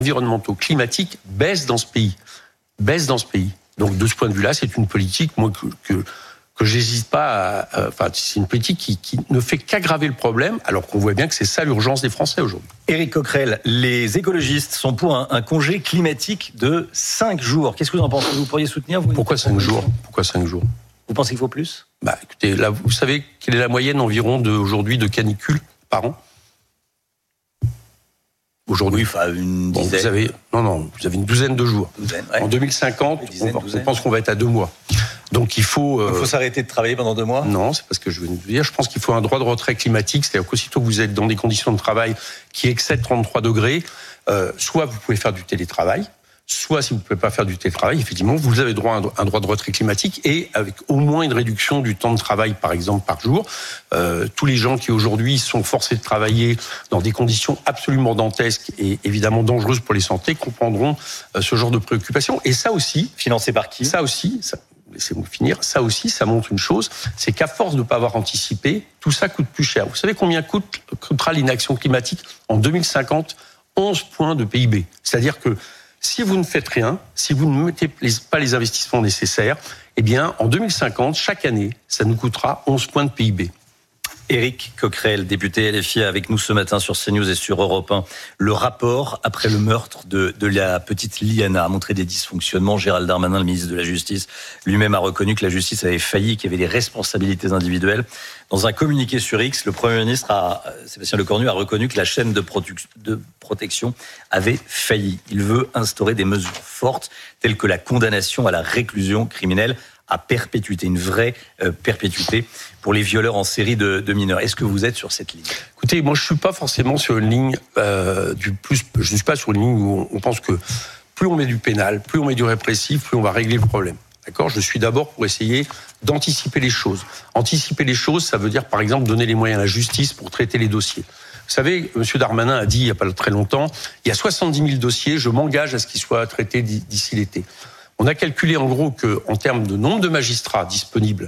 environnementaux, climatiques baissent dans ce pays. Donc de ce point de vue-là, c'est une politique moi que j'hésite pas à... Enfin, c'est une politique qui ne fait qu'aggraver le problème, alors qu'on voit bien que c'est ça l'urgence des Français aujourd'hui. Éric Coquerel, les écologistes sont pour un congé climatique de 5 jours. Qu'est-ce que vous en pensez ? Vous pourriez soutenir Pourquoi 5 jours ? Vous pensez qu'il faut plus ? Écoutez, là, vous savez quelle est la moyenne environ aujourd'hui de canicules par an ? Aujourd'hui, une dizaine. Vous avez une douzaine de jours. En 2050, on pense qu'on va être à 2 mois. Donc il faut s'arrêter de travailler pendant 2 mois ? Non, c'est pas ce que je veux vous dire. Je pense qu'il faut un droit de retrait climatique, c'est-à-dire qu'aussitôt que vous êtes dans des conditions de travail qui excèdent 33 degrés, soit vous pouvez faire du télétravail, soit si vous ne pouvez pas faire du télétravail, effectivement, vous avez droit à un droit de retrait climatique et avec au moins une réduction du temps de travail, par exemple, par jour. Tous les gens qui aujourd'hui sont forcés de travailler dans des conditions absolument dantesques et évidemment dangereuses pour les santé comprendront ce genre de préoccupation. Et ça aussi... Financé par qui ? Laissez-moi finir. Ça aussi, ça montre une chose, c'est qu'à force de ne pas avoir anticipé, tout ça coûte plus cher. Vous savez combien coûtera l'inaction climatique en 2050 ? 11 points de PIB. C'est-à-dire que si vous ne faites rien, si vous ne mettez pas les investissements nécessaires, eh bien, en 2050, chaque année, ça nous coûtera 11 points de PIB. Éric Coquerel, député LFI, avec nous ce matin sur CNews et sur Europe 1. Le rapport après le meurtre de la petite Liana a montré des dysfonctionnements. Gérald Darmanin, le ministre de la Justice, lui-même a reconnu que la justice avait failli, qu'il y avait des responsabilités individuelles. Dans un communiqué sur X, le Premier ministre, Sébastien Lecornu, a reconnu que la chaîne de protection avait failli. Il veut instaurer des mesures fortes, telles que la condamnation à la réclusion criminelle à perpétuité, une vraie perpétuité pour les violeurs en série de mineurs. Est-ce que vous êtes sur cette ligne ? Écoutez, moi je suis pas forcément sur une ligne je ne suis pas sur une ligne où on pense que plus on met du pénal, plus on met du répressif, plus on va régler le problème. D'accord ? Je suis d'abord pour essayer d'anticiper les choses. Anticiper les choses, ça veut dire par exemple donner les moyens à la justice pour traiter les dossiers. Vous savez, M. Darmanin a dit il n'y a pas très longtemps, il y a 70 000 dossiers, je m'engage à ce qu'ils soient traités d'ici l'été. On a calculé en gros qu'en termes de nombre de magistrats disponibles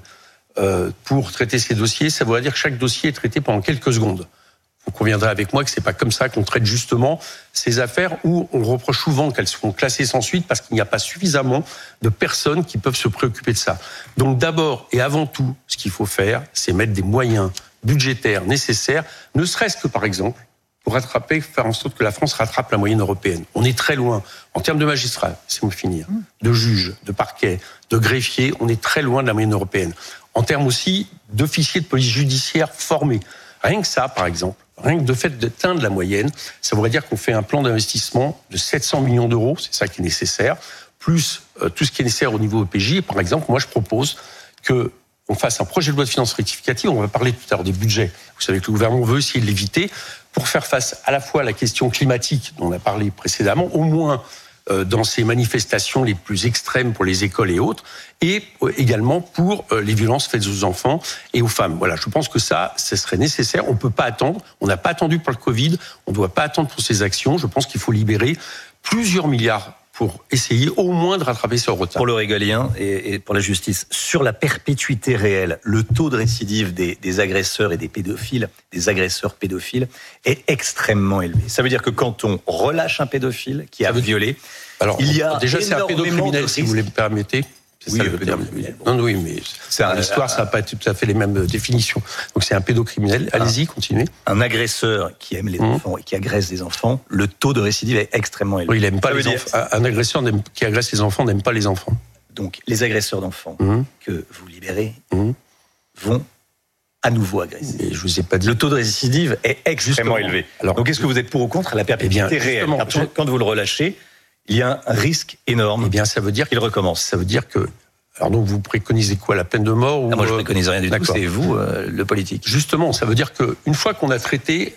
pour traiter ces dossiers, ça voudrait dire que chaque dossier est traité pendant quelques secondes. Vous conviendrez avec moi que c'est pas comme ça qu'on traite justement ces affaires où on reproche souvent qu'elles seront classées sans suite parce qu'il n'y a pas suffisamment de personnes qui peuvent se préoccuper de ça. Donc d'abord et avant tout, ce qu'il faut faire, c'est mettre des moyens budgétaires nécessaires, ne serait-ce que par exemple pour faire en sorte que la France rattrape la moyenne européenne. On est très loin. En termes de magistrats, laissez-moi finir, de juges, de parquets, de greffiers, on est très loin de la moyenne européenne. En termes aussi d'officiers de police judiciaire formés. Rien que ça, par exemple, rien que de fait d'atteindre la moyenne, ça voudrait dire qu'on fait un plan d'investissement de 700 millions d'euros, c'est ça qui est nécessaire, plus tout ce qui est nécessaire au niveau EPJ. Et par exemple, moi je propose qu'on fasse un projet de loi de finances rectificative, on va parler tout à l'heure des budgets. Vous savez que le gouvernement veut essayer de l'éviter, pour faire face à la fois à la question climatique dont on a parlé précédemment, au moins dans ces manifestations les plus extrêmes pour les écoles et autres, et également pour les violences faites aux enfants et aux femmes. Voilà, je pense que ce serait nécessaire. On ne peut pas attendre. On n'a pas attendu pour le Covid. On ne doit pas attendre pour ces actions. Je pense qu'il faut libérer plusieurs milliards pour essayer au moins de rattraper ce retard. Pour le régalien et pour la justice, sur la perpétuité réelle, le taux de récidive des agresseurs et des agresseurs pédophiles est extrêmement élevé. Ça veut dire que quand on relâche un pédophile qui a violé, il y a déjà c'est un pédocriminel, si vous me permettez. Oui, le pédocriminel. Non, oui, mais dans l'histoire, ça n'a pas tout à fait les mêmes définitions. Donc c'est un pédocriminel. Allez-y, continuez. Un agresseur qui aime les enfants et qui agresse des enfants, le taux de récidive est extrêmement élevé. Oui, il n'aime pas les enfants. Un agresseur qui agresse les enfants n'aime pas les enfants. Donc les agresseurs d'enfants que vous libérez vont à nouveau agresser. Et je vous ai pas dit. Le taux de récidive est extrêmement élevé. Alors, donc est-ce que vous êtes pour ou contre la perpétuité réelle ? Quand vous le relâchez, il y a un risque énorme. Eh bien, ça veut dire qu'il recommence. Ça veut dire que. Alors donc, vous préconisez quoi, la peine de mort ou moi, je préconise rien du tout. C'est vous, le politique. Justement, ça veut dire que une fois qu'on a traité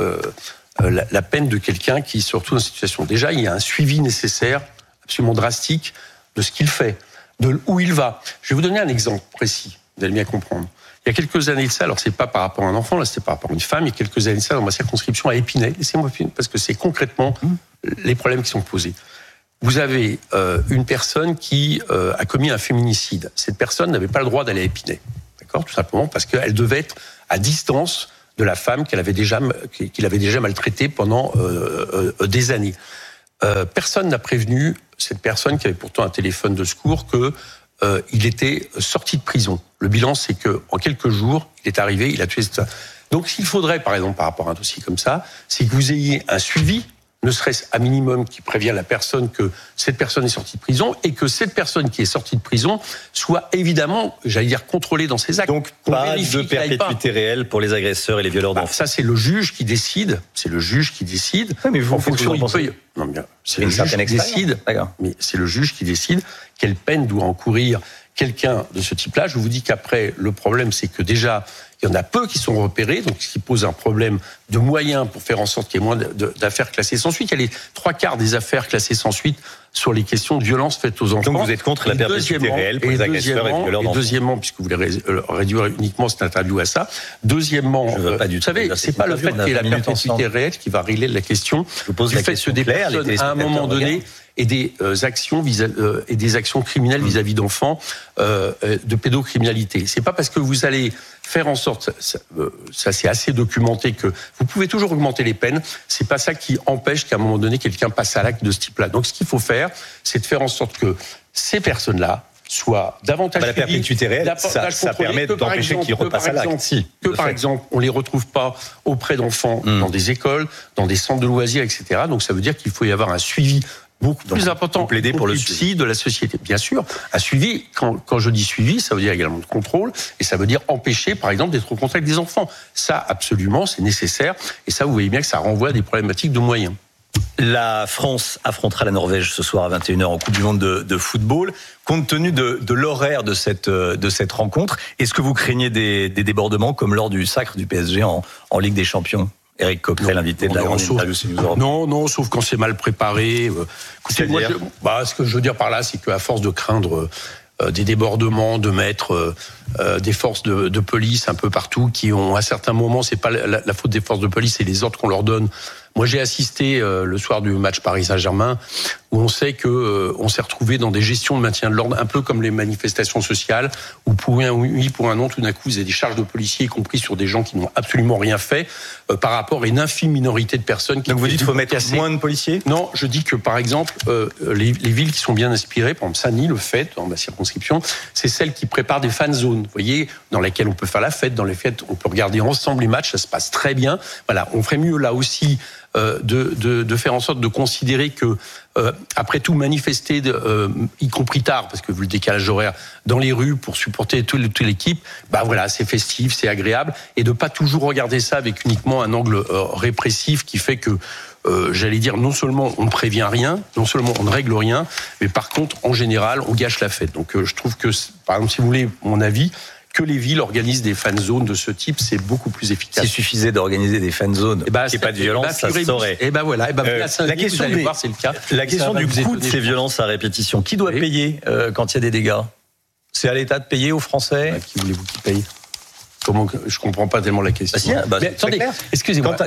la peine de quelqu'un qui se retrouve dans une situation, déjà, il y a un suivi nécessaire, absolument drastique, de ce qu'il fait, de où il va. Je vais vous donner un exemple précis. Vous allez bien comprendre. Il y a quelques années de ça, alors c'est pas par rapport à un enfant, là, c'est par rapport à une femme. Il y a quelques années de ça, dans ma circonscription à Épinay, laissez-moi finir, parce que c'est concrètement les problèmes qui sont posés. Vous avez une personne qui a commis un féminicide. Cette personne n'avait pas le droit d'aller à Épinay, d'accord ? Tout simplement parce qu'elle devait être à distance de la femme qu'il avait déjà maltraitée pendant des années. personne n'a prévenu cette personne qui avait pourtant un téléphone de secours que il était sorti de prison. Le bilan, c'est que en quelques jours, il est arrivé, il a tué ça. Donc, ce qu'il faudrait, par exemple, par rapport à un dossier comme ça, c'est que vous ayez un suivi, ne serait-ce à minimum qui prévient la personne que cette personne est sortie de prison et que cette personne qui est sortie de prison soit évidemment, j'allais dire, contrôlée dans ses actes. Donc, pas de perpétuité réelle pour les agresseurs et les violeurs d'enfants. Ça, c'est le juge qui décide. C'est le juge qui décide. Oui, mais vous, en fonction, Non, bien, c'est le juge qui décide. Mais c'est le juge qui décide quelle peine doit encourir quelqu'un de ce type-là. Je vous dis qu'après, le problème, c'est que déjà, il y en a peu qui sont repérés, donc ce qui pose un problème de moyens pour faire en sorte qu'il y ait moins d'affaires classées sans suite. Il y a les 3/4 des affaires classées sans suite sur les questions de violences faites aux enfants. Donc vous êtes contre la perpétuité réelle pour les agresseurs et les violeurs d'enfants. Et deuxièmement, puisque vous voulez réduire uniquement cette interview à ça, deuxièmement, vous savez, c'est pas le fait qu'il y ait la perpétuité réelle qui va régler la question. Je vous pose du fait que des personnes, à un moment donné, et des actions criminelles vis-à-vis d'enfants, de pédocriminalité. C'est pas parce que vous allez faire en sorte, ça c'est assez documenté, que vous pouvez toujours augmenter les peines. C'est pas ça qui empêche qu'à un moment donné quelqu'un passe à l'acte de ce type-là. Donc ce qu'il faut faire, c'est de faire en sorte que ces personnes-là soient davantage la perpétuité réelle, ça permet d'empêcher qu'ils repassent à l'acte. Par exemple, on les retrouve pas auprès d'enfants dans des écoles, dans des centres de loisirs, etc. Donc ça veut dire qu'il faut y avoir un suivi beaucoup plus important, plaider pour le suivi de la société. Bien sûr, un suivi, quand je dis suivi, ça veut dire également de contrôle, et ça veut dire empêcher, par exemple, d'être au contact des enfants. Ça, absolument, c'est nécessaire, et ça, vous voyez bien que ça renvoie à des problématiques de moyens. La France affrontera la Norvège ce soir à 21h en Coupe du Monde de football. Compte tenu de l'horaire de cette rencontre, est-ce que vous craignez des débordements comme lors du sacre du PSG en Ligue des Champions ? Éric Coquerel, invité de la grande interview CNews Europe. Non, sauf quand c'est mal préparé. Écoutez, ce que je veux dire par là, c'est qu'à force de craindre des débordements, de mettre des forces de police un peu partout, qui ont à certains moments, c'est pas la faute des forces de police, c'est les ordres qu'on leur donne. Moi, j'ai assisté le soir du match Paris Saint-Germain, où on sait que on s'est retrouvé dans des gestions de maintien de l'ordre, un peu comme les manifestations sociales, où pour un oui, pour un non, tout d'un coup, vous avez des charges de policiers, y compris sur des gens qui n'ont absolument rien fait, par rapport à une infime minorité de personnes. Donc vous dites qu'il faut mettre moins de policiers ? Non, je dis que par exemple, les villes qui sont bien inspirées, par exemple Saint-Denis le fait, dans ma circonscription, c'est celles qui préparent des fan zones, vous voyez, dans lesquelles on peut faire la fête, dans les fêtes, on peut regarder ensemble les matchs, ça se passe très bien. Voilà, on ferait mieux là aussi de faire en sorte de considérer que après tout manifester, y compris tard, parce que vu le décalage horaire, dans les rues pour supporter toute l'équipe, bah voilà, c'est festif, c'est agréable, et de pas toujours regarder ça avec uniquement un angle répressif qui fait que j'allais dire, non seulement on ne prévient rien, non seulement on ne règle rien, mais par contre, en général, on gâche la fête. Donc je trouve que, par exemple, si vous voulez mon avis, que les villes organisent des fan zones de ce type, c'est beaucoup plus efficace. S'il suffisait d'organiser des fan zones, qu'il n'y ait pas de violence, ça se saurait. Et ben voilà, la question, vous allez voir, c'est le cas. La question du coût de ces violences à répétition, qui doit payer quand il y a des dégâts ? C'est à l'État de payer aux Français ? Qui voulez-vous qui paye ? Comment, je comprends pas tellement la question. Mais attendez, excusez-moi.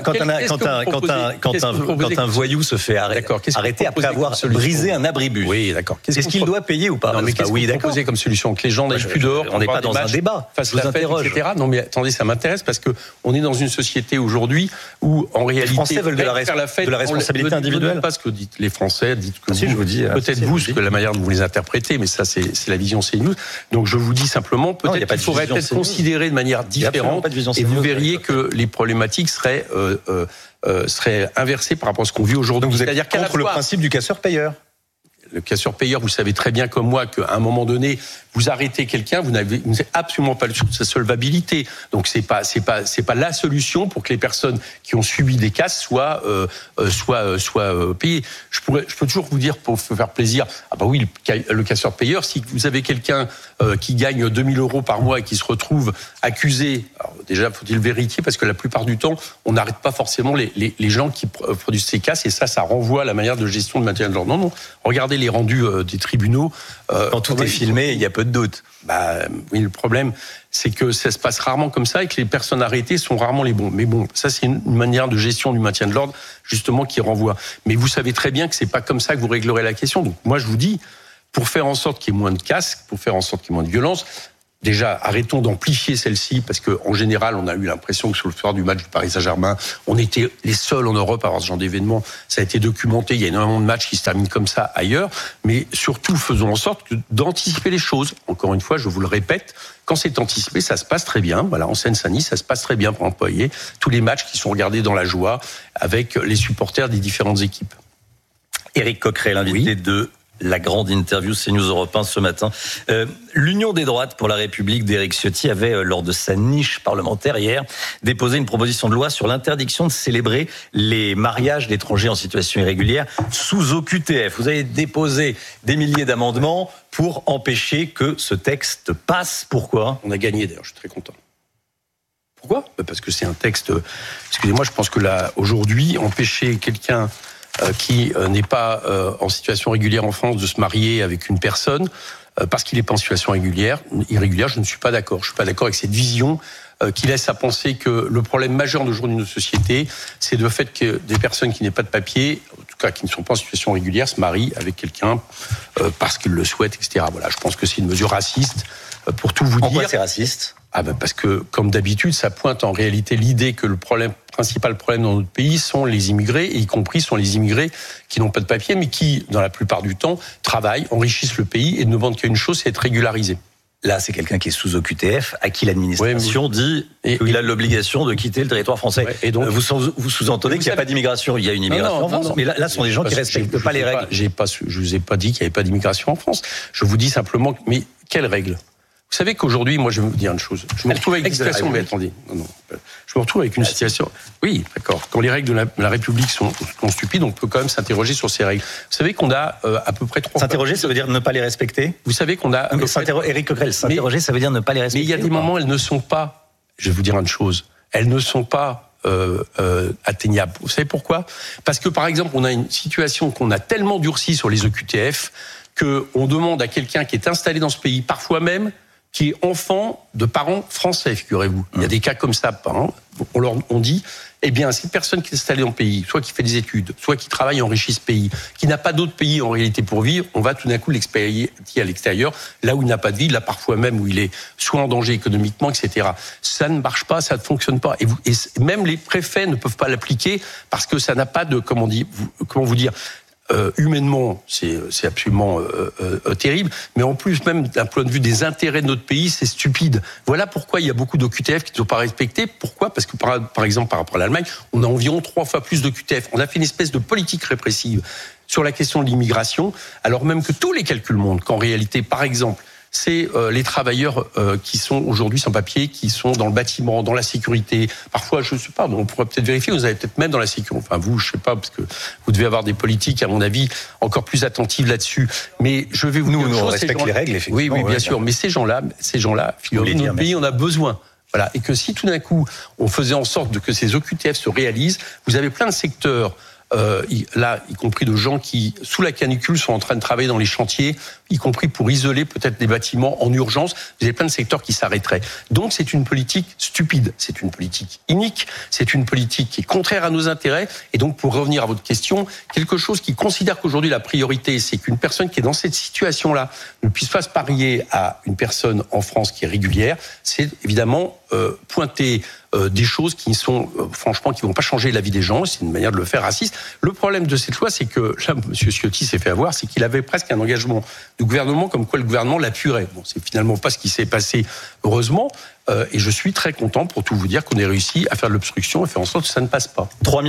Quand un voyou se fait arrêter après avoir brisé un abribus, oui, d'accord. Est-ce qu'il doit payer ou pas ? Non, mais qu'est-ce que vous proposez comme solution ? Que les gens n'aillent plus dehors, on n'est pas dans un débat. Face la fête, etc. Non, mais attendez, ça m'intéresse parce que on est dans une société aujourd'hui où, en réalité, les Français veulent de la responsabilité individuelle. Pas ce que dites les Français, dites que je vous dis. Peut-être vous, que la manière dont vous les interprétez, mais ça, c'est la vision CNews. Donc, je vous dis simplement, peut-être qu'il faudrait peut-être considérer de manière différente, et vous verriez que les problématiques seraient inversées par rapport à ce qu'on vit aujourd'hui. Donc vous êtes contre le principe du casseur-payeur ? Le casseur-payeur, vous savez très bien comme moi qu'à un moment donné, vous arrêtez quelqu'un, vous n'avez absolument pas sûr de sa solvabilité. Donc c'est pas la solution pour que les personnes qui ont subi des casses soient payées. Je peux toujours vous dire, pour vous faire plaisir, ah bah oui, le casseur-payeur, si vous avez quelqu'un qui gagne 2 000 € par mois et qui se retrouve accusé, alors déjà faut-il vérifier, parce que la plupart du temps, on n'arrête pas forcément les gens qui produisent ces casses, et ça renvoie à la manière de gestion de maintien de l'ordre. Non, regardez les rendus des tribunaux. Quand tout est filmé, il y a peu de doute. Bah oui, le problème, c'est que ça se passe rarement comme ça et que les personnes arrêtées sont rarement les bons. Mais bon, ça c'est une manière de gestion du maintien de l'ordre justement qui renvoie. Mais vous savez très bien que c'est pas comme ça que vous réglerez la question. Donc moi je vous dis, pour faire en sorte qu'il y ait moins de casques, pour faire en sorte qu'il y ait moins de violence, déjà, arrêtons d'amplifier celle-ci, parce qu'en général, on a eu l'impression que sur le soir du match du Paris Saint-Germain, on était les seuls en Europe à avoir ce genre d'événement. Ça a été documenté, il y a énormément de matchs qui se terminent comme ça ailleurs, mais surtout, faisons en sorte d'anticiper les choses. Encore une fois, je vous le répète, quand c'est anticipé, ça se passe très bien. Voilà, en Seine-Saint-Denis, ça se passe très bien pour employer tous les matchs qui sont regardés dans la joie avec les supporters des différentes équipes. Éric Coquerel, l'invité de la grande interview CNews Europe 1 ce matin. L'Union des droites pour la République d'Éric Ciotti avait, lors de sa niche parlementaire hier, déposé une proposition de loi sur l'interdiction de célébrer les mariages d'étrangers en situation irrégulière sous OQTF. Vous avez déposé des milliers d'amendements pour empêcher que ce texte passe. Pourquoi ? On a gagné d'ailleurs, je suis très content. Pourquoi ? Parce que c'est un texte... Excusez-moi, je pense que là, aujourd'hui, empêcher quelqu'un qui n'est pas en situation régulière en France de se marier avec une personne parce qu'il n'est pas en situation irrégulière, je ne suis pas d'accord. Je ne suis pas d'accord avec cette vision qui laisse à penser que le problème majeur d'aujourd'hui de notre société, c'est le fait que des personnes qui n'aient pas de papier, en tout cas qui ne sont pas en situation régulière, se marient avec quelqu'un parce qu'ils le souhaitent, etc. Voilà, je pense que c'est une mesure raciste. Pour tout vous dire. Pourquoi c'est raciste ? Parce que, comme d'habitude, ça pointe en réalité l'idée que le principal problème dans notre pays sont les immigrés, et y compris sont les immigrés qui n'ont pas de papier, mais qui, dans la plupart du temps, travaillent, enrichissent le pays et ne demandent qu'une chose, c'est être régularisé. Là, c'est quelqu'un qui est sous OQTF, à qui l'administration dit qu'il a l'obligation de quitter le territoire français. Ouais, et donc, vous sous-entendez qu'il n'y a pas d'immigration. Il y a une immigration en France, mais là, ce sont des gens qui ne respectent pas les règles. Je ne vous ai pas dit qu'il n'y avait pas d'immigration en France. Je vous dis simplement, mais quelles règles ? Vous savez qu'aujourd'hui, moi, je vais vous dire une chose. Je me retrouve avec une situation... Mais attendez, je me retrouve avec une situation... Oui, d'accord. Quand les règles de la République sont stupides, on peut quand même s'interroger sur ces règles. Vous savez qu'on a à peu près 3... S'interroger, ça veut dire ne pas les respecter ? Vous savez qu'on a... Éric Coquerel, s'interroger, ça veut dire ne pas les respecter. Mais il y a des moments, elles ne sont pas... Je vais vous dire une chose. Elles ne sont pas... atteignables. Vous savez pourquoi ? Parce que, par exemple, on a une situation qu'on a tellement durcie sur les OQTF qu'on demande à quelqu'un qui est installé dans ce pays, parfois même, qui est enfant de parents français, figurez-vous. Il y a des cas comme ça. On dit, eh bien, cette personne qui est installée dans le pays, soit qui fait des études, soit qui travaille et enrichit ce pays, qui n'a pas d'autre pays en réalité pour vivre, on va tout d'un coup l'expédier à l'extérieur, là où il n'a pas de vie, là parfois même où il est soit en danger économiquement, etc. Ça ne marche pas, ça ne fonctionne pas. Et même les préfets ne peuvent pas l'appliquer parce que ça n'a pas de, comment vous dire, humainement, c'est absolument terrible, mais en plus, même d'un point de vue des intérêts de notre pays, c'est stupide. Voilà pourquoi il y a beaucoup d'OQTF qui ne sont pas respectés. Pourquoi ? Parce que, par exemple, par rapport à l'Allemagne, on a environ 3 fois plus d'OQTF. On a fait une espèce de politique répressive sur la question de l'immigration, alors même que tous les calculs montrent qu'en réalité, par exemple, c'est les travailleurs qui sont aujourd'hui sans papier, qui sont dans le bâtiment, dans la sécurité. Parfois, je ne sais pas, on pourrait peut-être vérifier, vous avez peut-être même dans la sécurité. Enfin, vous, je ne sais pas, parce que vous devez avoir des politiques, à mon avis, encore plus attentives là-dessus. Mais je vais vous dire... Nous, on respecte les règles, effectivement. Oui, bien sûr. Mais ces gens-là, figurez-vous, notre pays en a besoin. Voilà. Et que si tout d'un coup, on faisait en sorte que ces OQTF se réalisent, vous avez plein de secteurs... là, y compris de gens qui, sous la canicule, sont en train de travailler dans les chantiers, y compris pour isoler peut-être des bâtiments en urgence. Vous avez plein de secteurs qui s'arrêteraient. Donc, c'est une politique stupide. C'est une politique inique. C'est une politique qui est contraire à nos intérêts. Et donc, pour revenir à votre question, quelque chose qui considère qu'aujourd'hui la priorité, c'est qu'une personne qui est dans cette situation-là ne puisse pas se parier à une personne en France qui est régulière, c'est évidemment pointer des choses qui sont franchement qui vont pas changer la vie des gens. C'est une manière de le faire raciste. Le problème de cette loi, c'est que là, M. Ciotti s'est fait avoir, c'est qu'il avait presque un engagement du gouvernement comme quoi le gouvernement l'appuierait. Bon, c'est finalement pas ce qui s'est passé, heureusement. Et je suis très content, pour tout vous dire, qu'on ait réussi à faire de l'obstruction et faire en sorte que ça ne passe pas. 3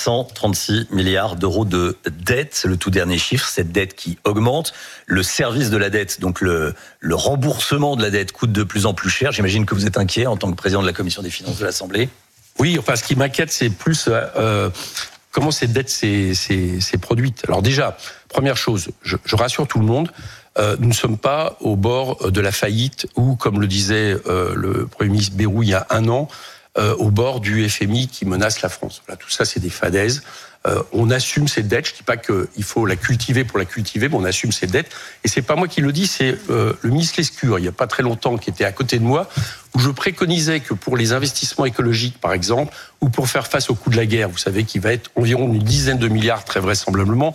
536 milliards d'euros de dette, c'est le tout dernier chiffre, cette dette qui augmente. Le service de la dette, donc le remboursement de la dette coûte de plus en plus cher. J'imagine que vous êtes inquiet en tant que président de la Commission des finances de l'Assemblée. Oui, enfin, ce qui m'inquiète, c'est plus comment cette dette s'est produite. Alors déjà, première chose, je rassure tout le monde, nous ne sommes pas au bord de la faillite ou, comme le disait le Premier ministre Bayrou il y a 1 an, au bord du FMI qui menace la France. Voilà, tout ça, c'est des fadaises. On assume cette dette. Je ne dis pas qu'il faut la cultiver pour la cultiver, mais on assume cette dette. Et c'est pas moi qui le dis, c'est le ministre Lescure, il n'y a pas très longtemps, qui était à côté de moi, où je préconisais que pour les investissements écologiques, par exemple, ou pour faire face au coût de la guerre, vous savez, qui va être environ une dizaine de milliards, très vraisemblablement,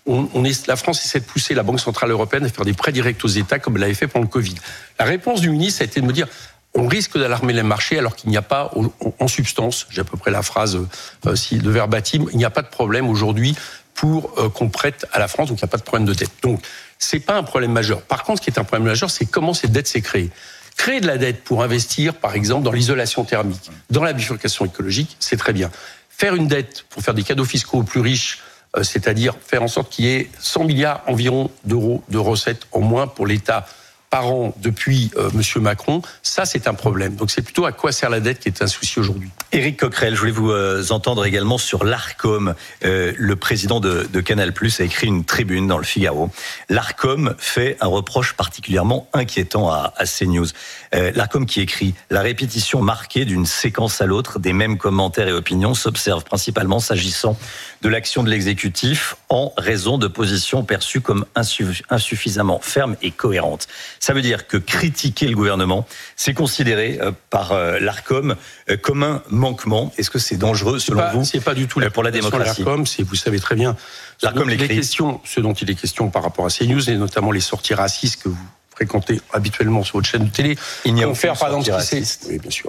la France essaie de pousser la Banque Centrale Européenne à faire des prêts directs aux États comme elle l'avait fait pendant le Covid. La réponse du ministre a été de me dire on risque d'alarmer les marchés alors qu'il n'y a pas, en substance, j'ai à peu près la phrase de verbatim, il n'y a pas de problème aujourd'hui pour qu'on prête à la France, donc il n'y a pas de problème de dette. Donc, c'est pas un problème majeur. Par contre, ce qui est un problème majeur, c'est comment cette dette s'est créée. Créer de la dette pour investir, par exemple, dans l'isolation thermique, dans la bifurcation écologique, c'est très bien. Faire une dette pour faire des cadeaux fiscaux aux plus riches, c'est-à-dire faire en sorte qu'il y ait 100 milliards environ d'euros de recettes en moins pour l'État par an depuis M. Macron, ça c'est un problème. Donc c'est plutôt à quoi sert la dette qui est un souci aujourd'hui. Éric Coquerel, je voulais vous entendre également sur l'Arcom. Le président de Canal+ a écrit une tribune dans le Figaro. L'Arcom fait un reproche particulièrement inquiétant à CNews. L'Arcom qui écrit « La répétition marquée d'une séquence à l'autre des mêmes commentaires et opinions s'observe principalement s'agissant de l'action de l'exécutif en raison de positions perçues comme insuffisamment fermes et cohérentes. » Ça veut dire que critiquer le gouvernement, c'est considéré par l'Arcom comme un manquement. Est-ce que c'est dangereux selon vous? C'est pas du tout pour la démocratie. L'Arcom, vous savez très bien. Ce dont il est question par rapport à CNews et notamment les sorties racistes que vous fréquentez habituellement sur votre chaîne de télé. Il n'y a aucune sortie raciste. Oui, bien sûr.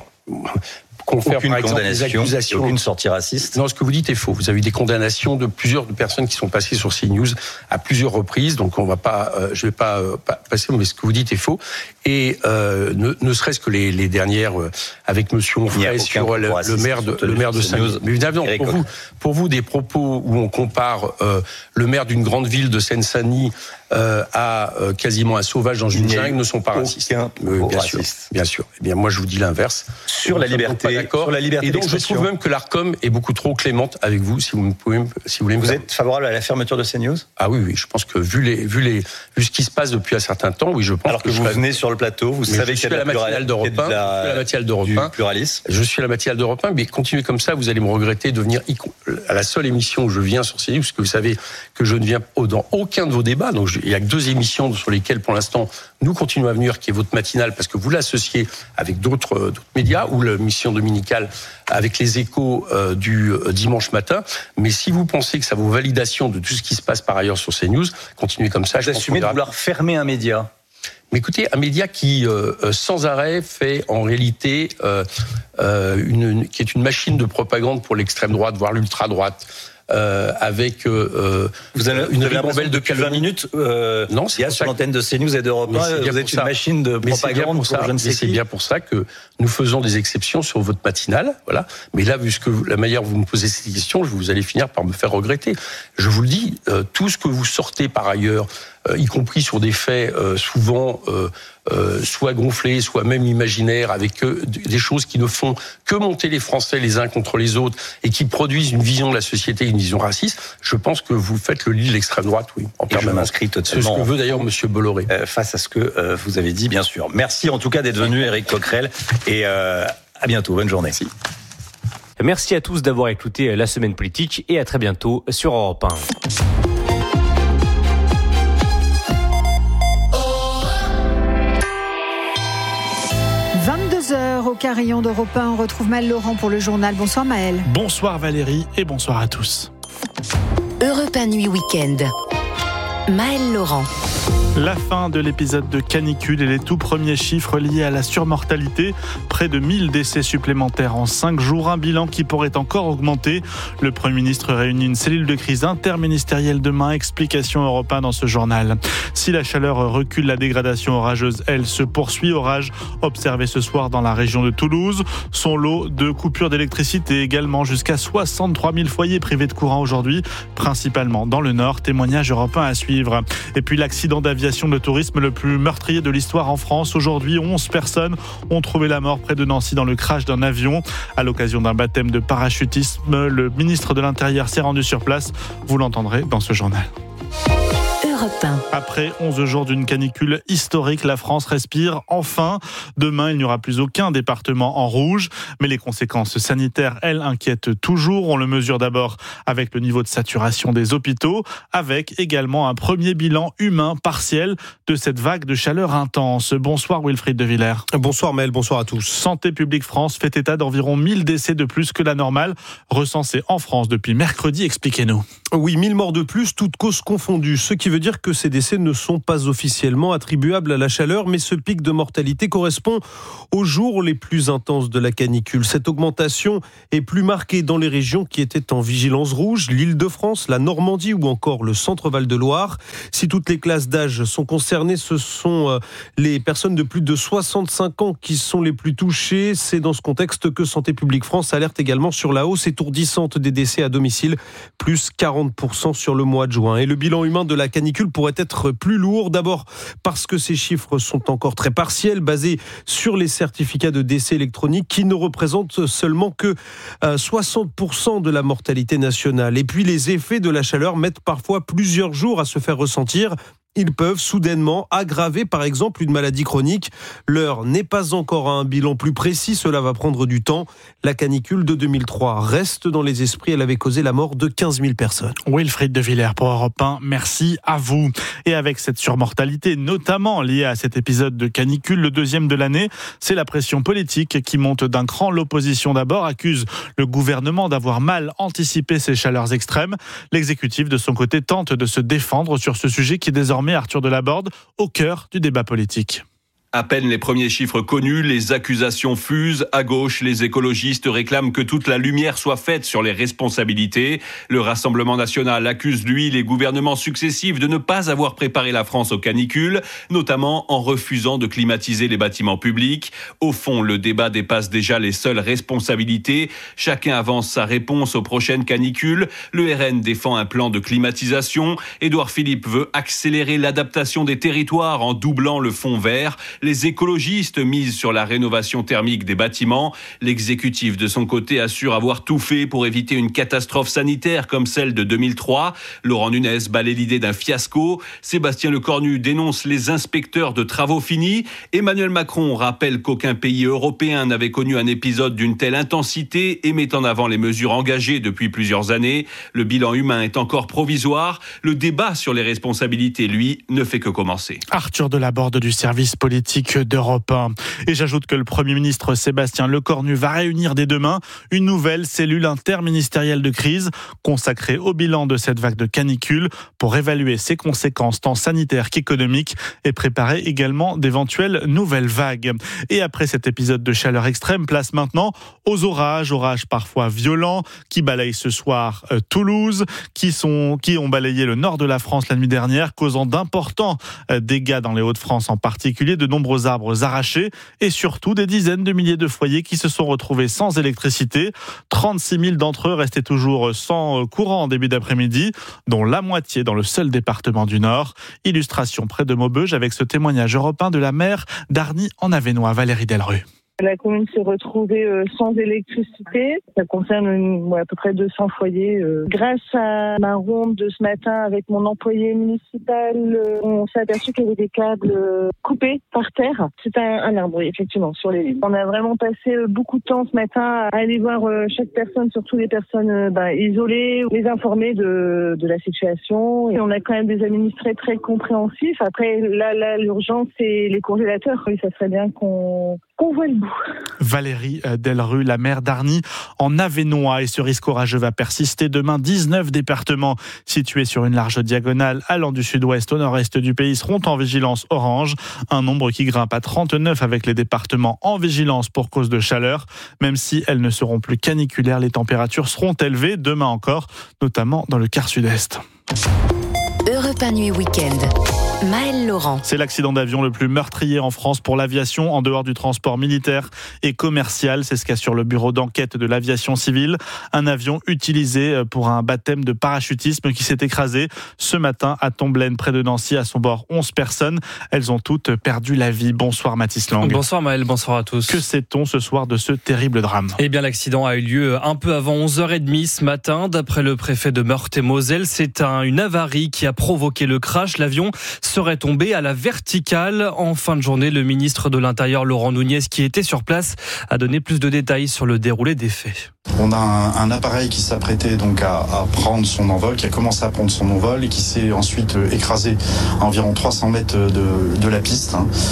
Aucune condamnation, aucune sortie raciste. Non, ce que vous dites est faux. Vous avez eu des condamnations de plusieurs personnes qui sont passées sur CNews à plusieurs reprises. Donc, je vais pas passer, mais ce que vous dites est faux. Et ne serait-ce que les dernières avec Monsieur Onfray sur le maire de Seine-Saint-Denis. Mais évidemment, pour vous, des propos où on compare le maire d'une grande ville de Seine-Saint-Denis à quasiment un sauvage dans une jungle ne sont pas racistes. Bien sûr. Eh bien, moi, je vous dis l'inverse. Sur la liberté. Sur la liberté. Et donc, je trouve même que l'Arcom est beaucoup trop clémente avec vous, si vous voulez. Vous êtes favorable à la fermeture de CNews? Ah oui, je pense que vu ce qui se passe depuis un certain temps, oui, je pense. Alors que vous venez sur le plateau, vous savez qu'il y a la matinale d'Europe 1, pluralisme. Je suis à la matinale d'Europe 1, mais continuez comme ça, vous allez me regretter de venir à la seule émission où je viens sur CNews, parce que vous savez que je ne viens dans aucun de vos débats. Donc, il y a que 2 émissions sur lesquelles, pour l'instant, nous continuons à venir, qui est votre matinale, parce que vous l'associez avec d'autres médias, ou l'émission dominicale avec les échos du dimanche matin. Mais si vous pensez que ça vaut validation de tout ce qui se passe par ailleurs sur CNews, continuez comme ça. Vous assumez de vouloir fermer un média? Mais écoutez, un média qui, sans arrêt, fait en réalité qui est une machine de propagande pour l'extrême droite, voire l'ultra-droite. Avec vous avez une ribambelle de 20 minutes non, il y a sur l'antenne de CNews et d'Europe 1, vous êtes une machine de propagande pour je ne sais qui. C'est bien pour ça que nous faisons des exceptions sur votre matinale, voilà. Mais là, vu la manière dont vous me posez cette question, vous allez finir par me faire regretter. Je vous le dis, tout ce que vous sortez par ailleurs, y compris sur des faits souvent soit gonflés, soit même imaginaires, avec des choses qui ne font que monter les Français les uns contre les autres et qui produisent une vision de la société, une vision raciste, je pense que vous faites le lit de l'extrême droite, oui, en permanence. Je m'inscris totalement. C'est ce que veut d'ailleurs M. Bolloré. Face à ce que vous avez dit, bien sûr. Merci en tout cas d'être venu, Éric Coquerel, et à bientôt. Bonne journée. Merci à tous d'avoir écouté La Semaine Politique et à très bientôt sur Europe 1. Au carillon d'Europe 1, on retrouve Maël Laurent pour le journal. Bonsoir Maël. Bonsoir Valérie et bonsoir à tous. Europe 1 Nuit Week-end. Maël Laurent. La fin de l'épisode de canicule et les tout premiers chiffres liés à la surmortalité. Près de 1000 décès supplémentaires en 5 jours. Un bilan qui pourrait encore augmenter. Le Premier ministre réunit une cellule de crise interministérielle demain. Explication Europe 1 dans ce journal. Si la chaleur recule, la dégradation orageuse, elle, se poursuit. Orage observé ce soir dans la région de Toulouse. Son lot de coupures d'électricité également. Jusqu'à 63 000 foyers privés de courant aujourd'hui, principalement dans le Nord. Témoignage Europe 1 à suivre. Et puis l'accident d'aviation de tourisme le plus meurtrier de l'histoire en France. Aujourd'hui, 11 personnes ont trouvé la mort près de Nancy dans le crash d'un avion. À l'occasion d'un baptême de parachutisme, le ministre de l'Intérieur s'est rendu sur place. Vous l'entendrez dans ce journal. Europe 1. Après 11 jours d'une canicule historique, la France respire enfin. Demain, il n'y aura plus aucun département en rouge. Mais les conséquences sanitaires, elles, inquiètent toujours. On le mesure d'abord avec le niveau de saturation des hôpitaux, avec également un premier bilan humain partiel de cette vague de chaleur intense. Bonsoir Wilfried de Villers. Bonsoir Maël, bonsoir à tous. Santé publique France fait état d'environ 1000 décès de plus que la normale recensés en France depuis mercredi. Expliquez-nous. Oui, 1000 morts de plus, toutes causes confondues. Ce qui veut dire que ces décès ne sont pas officiellement attribuables à la chaleur, mais ce pic de mortalité correspond aux jours les plus intenses de la canicule. Cette augmentation est plus marquée dans les régions qui étaient en vigilance rouge, l'Île-de-France, la Normandie ou encore le Centre-Val de Loire. Si toutes les classes d'âge sont concernées, ce sont les personnes de plus de 65 ans qui sont les plus touchées. C'est dans ce contexte que Santé publique France alerte également sur la hausse étourdissante des décès à domicile, plus 40% sur le mois de juin. Et le bilan humain de la canicule pourrait être plus lourd, d'abord parce que ces chiffres sont encore très partiels, basés sur les certificats de décès électroniques qui ne représentent seulement que 60% de la mortalité nationale. Et puis les effets de la chaleur mettent parfois plusieurs jours à se faire ressentir. Ils peuvent soudainement aggraver par exemple une maladie chronique. L'heure n'est pas encore à un bilan plus précis, cela va prendre du temps. La canicule de 2003 reste dans les esprits, elle avait causé la mort de 15 000 personnes. Wilfried de Villers pour Europe 1, merci à vous. Et avec cette surmortalité, notamment liée à cet épisode de canicule, le deuxième de l'année, c'est la pression politique qui monte d'un cran. L'opposition d'abord accuse le gouvernement d'avoir mal anticipé ces chaleurs extrêmes. L'exécutif de son côté tente de se défendre sur ce sujet qui est désormais Arthur Delaborde au cœur du débat politique. À peine les premiers chiffres connus, les accusations fusent. À gauche, les écologistes réclament que toute la lumière soit faite sur les responsabilités. Le Rassemblement national accuse, lui, les gouvernements successifs de ne pas avoir préparé la France aux canicules, notamment en refusant de climatiser les bâtiments publics. Au fond, le débat dépasse déjà les seules responsabilités. Chacun avance sa réponse aux prochaines canicules. Le RN défend un plan de climatisation. Édouard Philippe veut accélérer l'adaptation des territoires en doublant le fonds vert. Les écologistes misent sur la rénovation thermique des bâtiments. L'exécutif, de son côté, assure avoir tout fait pour éviter une catastrophe sanitaire comme celle de 2003. Laurent Nunez balaie l'idée d'un fiasco. Sébastien Lecornu dénonce les inspecteurs de travaux finis. Emmanuel Macron rappelle qu'aucun pays européen n'avait connu un épisode d'une telle intensité et met en avant les mesures engagées depuis plusieurs années. Le bilan humain est encore provisoire. Le débat sur les responsabilités, lui, ne fait que commencer. Arthur Delaborde du service politique d'Europe 1. Et j'ajoute que le Premier ministre Sébastien Lecornu va réunir dès demain une nouvelle cellule interministérielle de crise consacrée au bilan de cette vague de canicule pour évaluer ses conséquences tant sanitaires qu'économiques et préparer également d'éventuelles nouvelles vagues. Et après cet épisode de chaleur extrême, place maintenant aux orages parfois violents qui balayent ce soir Toulouse, qui ont balayé le nord de la France la nuit dernière, causant d'importants dégâts dans les Hauts-de-France en particulier, de nombreux arbres arrachés et surtout des dizaines de milliers de foyers qui se sont retrouvés sans électricité. 36 000 d'entre eux restaient toujours sans courant en début d'après-midi, dont la moitié dans le seul département du Nord. Illustration près de Maubeuge avec ce témoignage européen de la maire d'Arny en Avesnois, Valérie Delru. La commune s'est retrouvée sans électricité. Ça concerne à peu près 200 foyers. Grâce à ma ronde de ce matin avec mon employé municipal, on s'est aperçu qu'il y avait des câbles coupés par terre. C'est un arbre, oui, effectivement, sur les lignes. On a vraiment passé beaucoup de temps ce matin à aller voir chaque personne, surtout les personnes isolées, les informer de la situation. Et on a quand même des administrés très compréhensifs. Après, là, l'urgence, c'est les congélateurs. Oui, ça serait bien qu'on voit le bout. Valérie Delru, la maire d'Arny en Avesnois. Et ce risque orageux va persister demain. 19 départements situés sur une large diagonale allant du sud-ouest au nord-est du pays seront en vigilance orange. Un nombre qui grimpe à 39 avec les départements en vigilance pour cause de chaleur. Même si elles ne seront plus caniculaires, les températures seront élevées demain encore, notamment dans le quart sud-est. Europe 1 Nuit Week-end. Maëlle Laurent. C'est l'accident d'avion le plus meurtrier en France pour l'aviation, en dehors du transport militaire et commercial. C'est ce qu'assure le bureau d'enquête de l'aviation civile. Un avion utilisé pour un baptême de parachutisme qui s'est écrasé ce matin à Tomblaine, près de Nancy. À son bord, 11 personnes. Elles ont toutes perdu la vie. Bonsoir Mathis Lang. Bonsoir Maëlle, bonsoir à tous. Que sait-on ce soir de ce terrible drame ? Eh bien, l'accident a eu lieu un peu avant 11h30 ce matin. D'après le préfet de Meurthe-et-Moselle, c'est une avarie qui a provoqué le crash. L'avion serait tombé à la verticale. En fin de journée, le ministre de l'Intérieur, Laurent Nunez, qui était sur place, a donné plus de détails sur le déroulé des faits. On a un appareil qui s'apprêtait donc à prendre son envol, qui a commencé à prendre son envol et qui s'est ensuite écrasé à environ 300 mètres de la piste,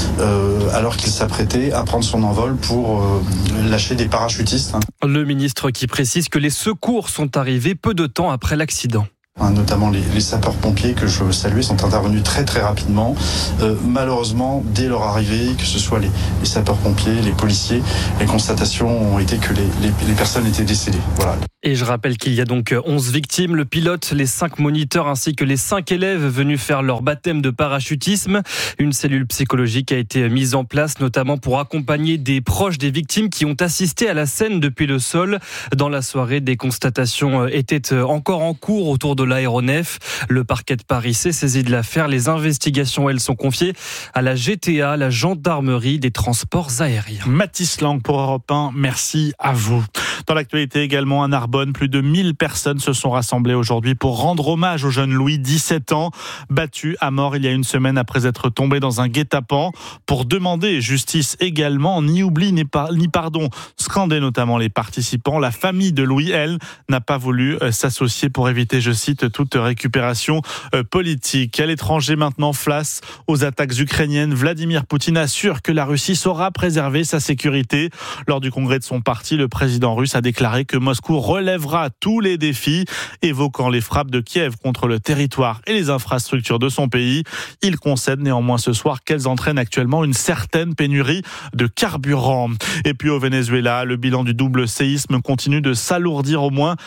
alors qu'il s'apprêtait à prendre son envol pour lâcher des parachutistes. Le ministre qui précise que les secours sont arrivés peu de temps après l'accident. Notamment les sapeurs-pompiers que je veux saluer sont intervenus très très rapidement. Malheureusement, dès leur arrivée, que ce soit les sapeurs-pompiers, les policiers, les constatations ont été que les personnes étaient décédées. Voilà. Et je rappelle qu'il y a donc 11 victimes, le pilote, les 5 moniteurs ainsi que les 5 élèves venus faire leur baptême de parachutisme. Une cellule psychologique a été mise en place notamment pour accompagner des proches des victimes qui ont assisté à la scène depuis le sol. Dans la soirée, des constatations étaient encore en cours autour de l'aéronef. Le parquet de Paris s'est saisi de l'affaire. Les investigations, elles, sont confiées à la GTA, la gendarmerie des transports aériens. Mathis Lang pour Europe 1, merci à vous. Dans l'actualité également, à Narbonne, plus de 1000 personnes se sont rassemblées aujourd'hui pour rendre hommage au jeune Louis, 17 ans, battu à mort il y a une semaine après être tombé dans un guet-apens. Pour demander justice également, ni oubli ni pardon, scandaient notamment les participants. La famille de Louis, elle, n'a pas voulu s'associer pour éviter, je cite, toute récupération politique. À l'étranger maintenant, face aux attaques ukrainiennes, Vladimir Poutine assure que la Russie saura préserver sa sécurité. Lors du congrès de son parti, le président russe a déclaré que Moscou relèvera tous les défis, évoquant les frappes de Kiev contre le territoire et les infrastructures de son pays. Il concède néanmoins ce soir qu'elles entraînent actuellement une certaine pénurie de carburant. Et puis au Venezuela, le bilan du double séisme continue de s'alourdir. Au moins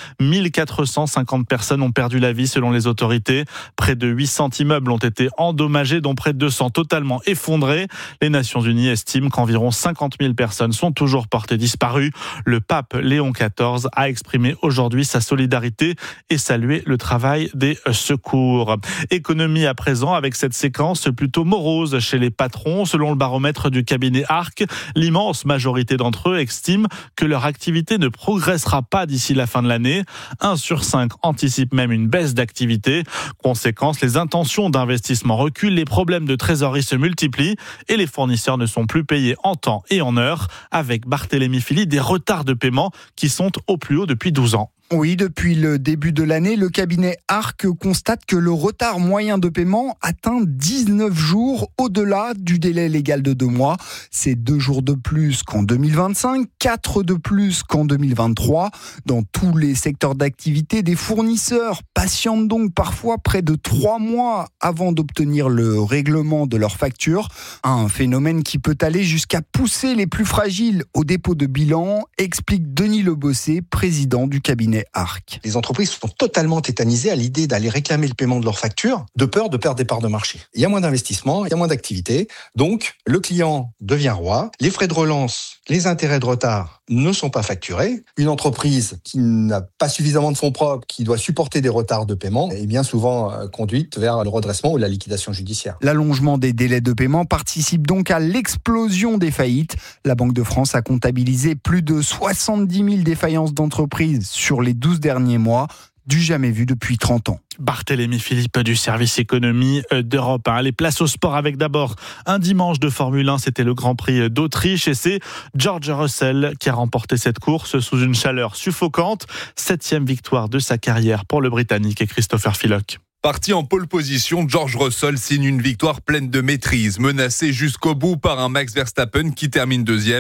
1450 personnes ont perdu la vie selon les autorités. Près de 800 immeubles ont été endommagés, dont près de 200 totalement effondrés. Les Nations Unies estiment qu'environ 50 000 personnes sont toujours portées disparues. Le pape Léon XIV a exprimé aujourd'hui sa solidarité et salué le travail des secours. Économie à présent avec cette séquence plutôt morose chez les patrons. Selon le baromètre du cabinet ARC, l'immense majorité d'entre eux estiment que leur activité ne progressera pas d'ici la fin de l'année. 1 sur 5 anticipe même une baisse d'activité. Conséquence, les intentions d'investissement reculent, les problèmes de trésorerie se multiplient et les fournisseurs ne sont plus payés en temps et en heure, avec Barthélémy Phili des retards de paiement qui sont au plus haut depuis 12 ans. Oui, depuis le début de l'année, le cabinet ARC constate que le retard moyen de paiement atteint 19 jours au-delà du délai légal de 2 mois. C'est 2 jours de plus qu'en 2025, 4 de plus qu'en 2023. Dans tous les secteurs d'activité, des fournisseurs patientent donc parfois près de 3 mois avant d'obtenir le règlement de leurs factures. Un phénomène qui peut aller jusqu'à pousser les plus fragiles au dépôt de bilan, explique Denis Lebossé, président du cabinet ARC. Les entreprises sont totalement tétanisées à l'idée d'aller réclamer le paiement de leurs factures, de peur de perdre des parts de marché. Il y a moins d'investissement, il y a moins d'activité, donc le client devient roi, les frais de relance, les intérêts de retard ne sont pas facturés. Une entreprise qui n'a pas suffisamment de fonds propres, qui doit supporter des retards de paiement, est bien souvent conduite vers le redressement ou la liquidation judiciaire. L'allongement des délais de paiement participe donc à l'explosion des faillites. La Banque de France a comptabilisé plus de 70 000 défaillances d'entreprises sur les 12 derniers mois, du jamais vu depuis 30 ans. Barthélémy Philippe du service économie d'Europe 1. Allez, place au sport avec d'abord un dimanche de Formule 1. C'était le Grand Prix d'Autriche et c'est George Russell qui a remporté cette course sous une chaleur suffocante. 7e victoire de sa carrière pour le Britannique et Christopher Philock. Parti en pole position, George Russell signe une victoire pleine de maîtrise, menacé jusqu'au bout par un Max Verstappen qui termine 2e.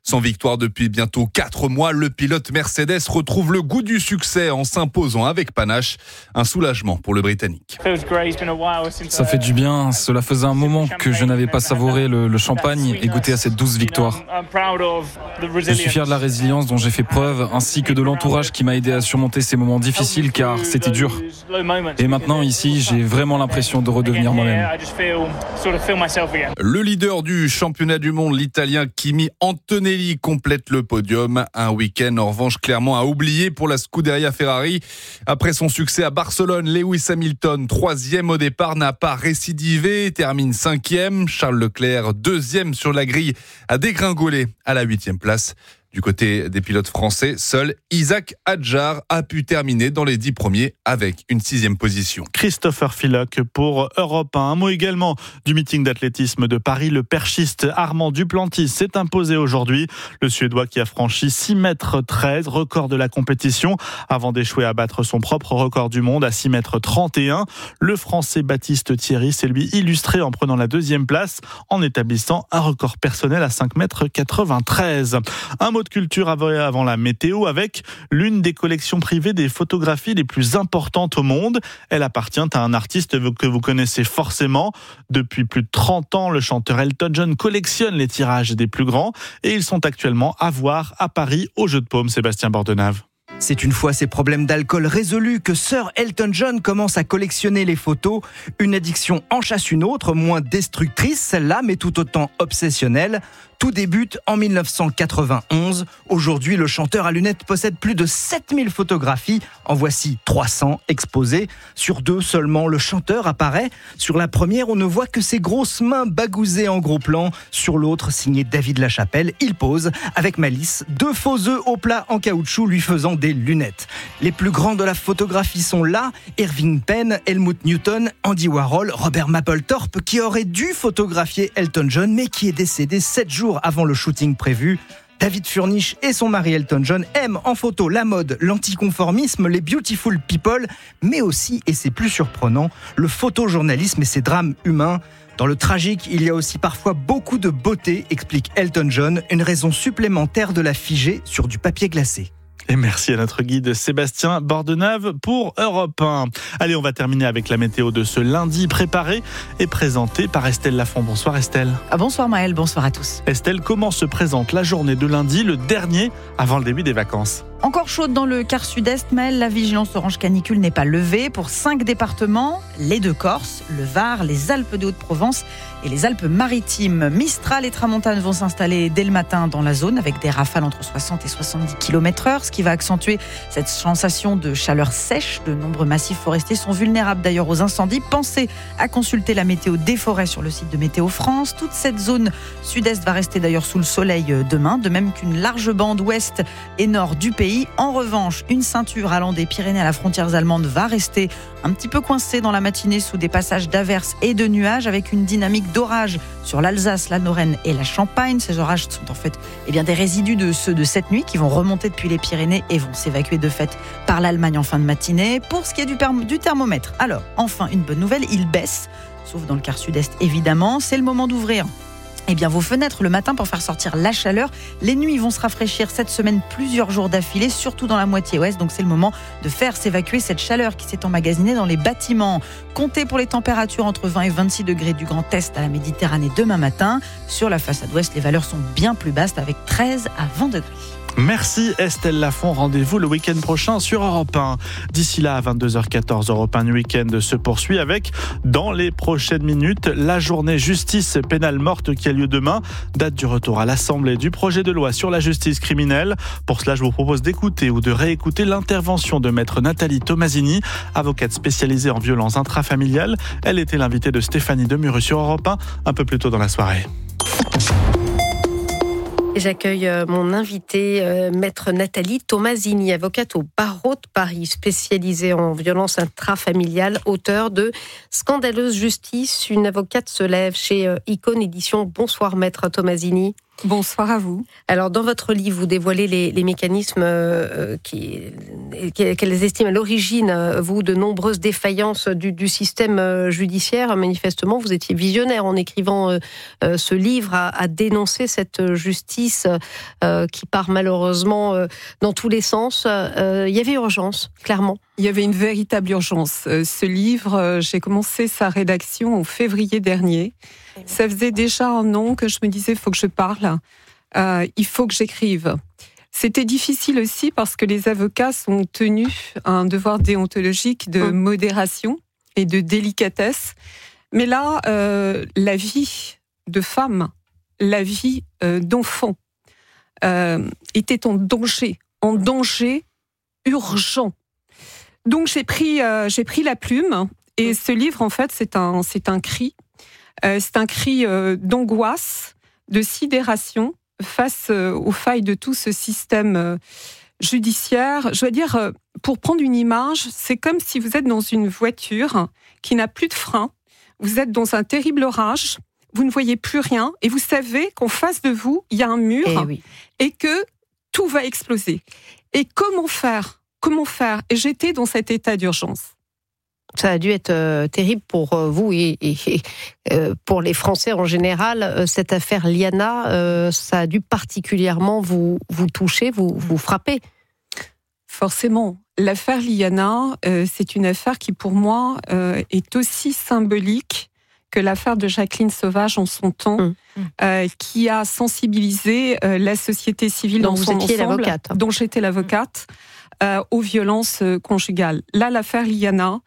Sans victoire depuis bientôt 4 mois, le pilote Mercedes retrouve le goût du succès en s'imposant avec panache. Un soulagement pour le Britannique. Ça fait du bien. Cela faisait un moment que je n'avais pas savouré le champagne et goûté à cette douce victoire. Je suis fier de la résilience dont j'ai fait preuve, ainsi que de l'entourage qui m'a aidé à surmonter ces moments difficiles car c'était dur. Et maintenant ici, j'ai vraiment l'impression de redevenir moi-même. Le leader du championnat du monde, l'Italien Kimi Antonelli, complète le podium. Un week-end en revanche clairement à oublier pour la Scuderia Ferrari. Après son succès à Barcelone, Lewis Hamilton, 3e au départ, n'a pas récidivé, termine 5e. Charles Leclerc, 2e sur la grille, a dégringolé à la 8e place. Du côté des pilotes français, seul Isaac Hadjar a pu terminer dans les 10 premiers avec une 6e position. Christopher Filoc pour Europe 1. Un mot également du meeting d'athlétisme de Paris. Le perchiste Armand Duplantis s'est imposé aujourd'hui. Le Suédois qui a franchi 6,13 m, record de la compétition, avant d'échouer à battre son propre record du monde à 6,31 m. Le Français Baptiste Thierry s'est lui illustré en prenant la 2e place, en établissant un record personnel à 5,93 m. Un mot de culture avant la météo avec l'une des collections privées des photographies les plus importantes au monde. Elle appartient à un artiste que vous connaissez forcément. Depuis plus de 30 ans, le chanteur Elton John collectionne les tirages des plus grands et ils sont actuellement à voir à Paris au Jeu de Paume. Sébastien Bordenave. C'est une fois ses problèmes d'alcool résolus que Sir Elton John commence à collectionner les photos. Une addiction en chasse une autre, moins destructrice celle-là, mais tout autant obsessionnelle. Tout débute en 1991. Aujourd'hui, le chanteur à lunettes possède plus de 7000 photographies. En voici 300 exposées. Sur 2 seulement, le chanteur apparaît. Sur la première, on ne voit que ses grosses mains bagousées en gros plan. Sur l'autre, signé David Lachapelle, il pose avec malice 2 faux œufs au plat en caoutchouc lui faisant des lunettes. Les plus grands de la photographie sont là. Irving Penn, Helmut Newton, Andy Warhol, Robert Mapplethorpe, qui aurait dû photographier Elton John, mais qui est décédé 7 jours avant le shooting prévu. David Furnish et son mari Elton John aiment en photo la mode, l'anticonformisme, les beautiful people, mais aussi, et c'est plus surprenant, le photojournalisme et ses drames humains. Dans le tragique, il y a aussi parfois beaucoup de beauté, explique Elton John, une raison supplémentaire de la figer sur du papier glacé. Et merci à notre guide Sébastien Bordenave pour Europe 1. Allez, on va terminer avec la météo de ce lundi, préparée et présentée par Estelle Lafont. Bonsoir Estelle. Bonsoir Maël, bonsoir à tous. Estelle, comment se présente la journée de lundi, le dernier avant le début des vacances ? Encore chaude dans le quart sud-est, Maël, la vigilance orange canicule n'est pas levée pour 5 départements, les 2 Corses, le Var, les Alpes de Haute-Provence et les Alpes-Maritimes. Mistral et Tramontane vont s'installer dès le matin dans la zone avec des rafales entre 60 et 70 km/h, ce qui va accentuer cette sensation de chaleur sèche. De nombreux massifs forestiers sont vulnérables d'ailleurs aux incendies. Pensez à consulter la météo des forêts sur le site de Météo France. Toute cette zone sud-est va rester d'ailleurs sous le soleil demain, de même qu'une large bande ouest et nord du pays. En revanche, une ceinture allant des Pyrénées à la frontière allemande va rester un petit peu coincée dans la matinée sous des passages d'averses et de nuages avec une dynamique d'orage sur l'Alsace, la Lorraine et la Champagne. Ces orages sont en fait des résidus de ceux de cette nuit qui vont remonter depuis les Pyrénées et vont s'évacuer de fait par l'Allemagne en fin de matinée. Pour ce qui est du thermomètre, alors enfin une bonne nouvelle, il baisse, sauf dans le quart sud-est évidemment. C'est le moment d'ouvrir vos fenêtres le matin pour faire sortir la chaleur. Les nuits vont se rafraîchir cette semaine plusieurs jours d'affilée, surtout dans la moitié ouest. Donc c'est le moment de faire s'évacuer cette chaleur qui s'est emmagasinée dans les bâtiments. Comptez pour les températures entre 20 et 26 degrés du Grand Est à la Méditerranée demain matin. Sur la façade ouest, les valeurs sont bien plus basses avec 13 à 20 degrés. Merci Estelle Lafont, rendez-vous le week-end prochain sur Europe 1. D'ici là, à 22h14, Europe 1 Week-end se poursuit avec, dans les prochaines minutes, la journée justice pénale morte qui a lieu demain. Date du retour à l'Assemblée du projet de loi sur la justice criminelle. Pour cela, je vous propose d'écouter ou de réécouter l'intervention de maître Nathalie Tomasini, avocate spécialisée en violences intrafamiliales. Elle était l'invitée de Stéphanie Demuru sur Europe 1 un peu plus tôt dans la soirée. J'accueille mon invitée, maître Nathalie Tomasini, avocate au barreau de Paris, spécialisée en violences intrafamiliales, auteure de Scandaleuse justice. Une avocate se lève chez Icône Édition. Bonsoir maître Tomasini. Bonsoir à vous. Alors, dans votre livre, vous dévoilez les mécanismes qu'elles estiment à l'origine, vous, de nombreuses défaillances du système judiciaire. Manifestement, vous étiez visionnaire en écrivant ce livre à dénoncer cette justice qui part malheureusement dans tous les sens. Il y avait urgence, clairement. Il y avait une véritable urgence. Ce livre, j'ai commencé sa rédaction en février dernier. Ça faisait déjà un an que je me disais, il faut que je parle, il faut que j'écrive. C'était difficile aussi parce que les avocats sont tenus à un devoir déontologique de modération et de délicatesse. Mais là, la vie de femme, la vie d'enfant était en danger urgent. Donc j'ai pris la plume et ce livre, en fait, c'est un cri. C'est un cri d'angoisse, de sidération face aux failles de tout ce système judiciaire. Je dois dire, pour prendre une image, c'est comme si vous êtes dans une voiture qui n'a plus de frein. Vous êtes dans un terrible orage, vous ne voyez plus rien et vous savez qu'en face de vous, il y a un mur et que tout va exploser. Et comment faire ? Et j'étais dans cet état d'urgence. Ça a dû être terrible pour vous et pour les Français en général. Cette affaire Liana, ça a dû particulièrement vous toucher, vous frapper. Forcément. L'affaire Liana, c'est une affaire qui, pour moi, est aussi symbolique que l'affaire de Jacqueline Sauvage en son temps, qui a sensibilisé la société civile dans son ensemble, dont j'étais l'avocate, aux violences conjugales. Là, l'affaire Liana,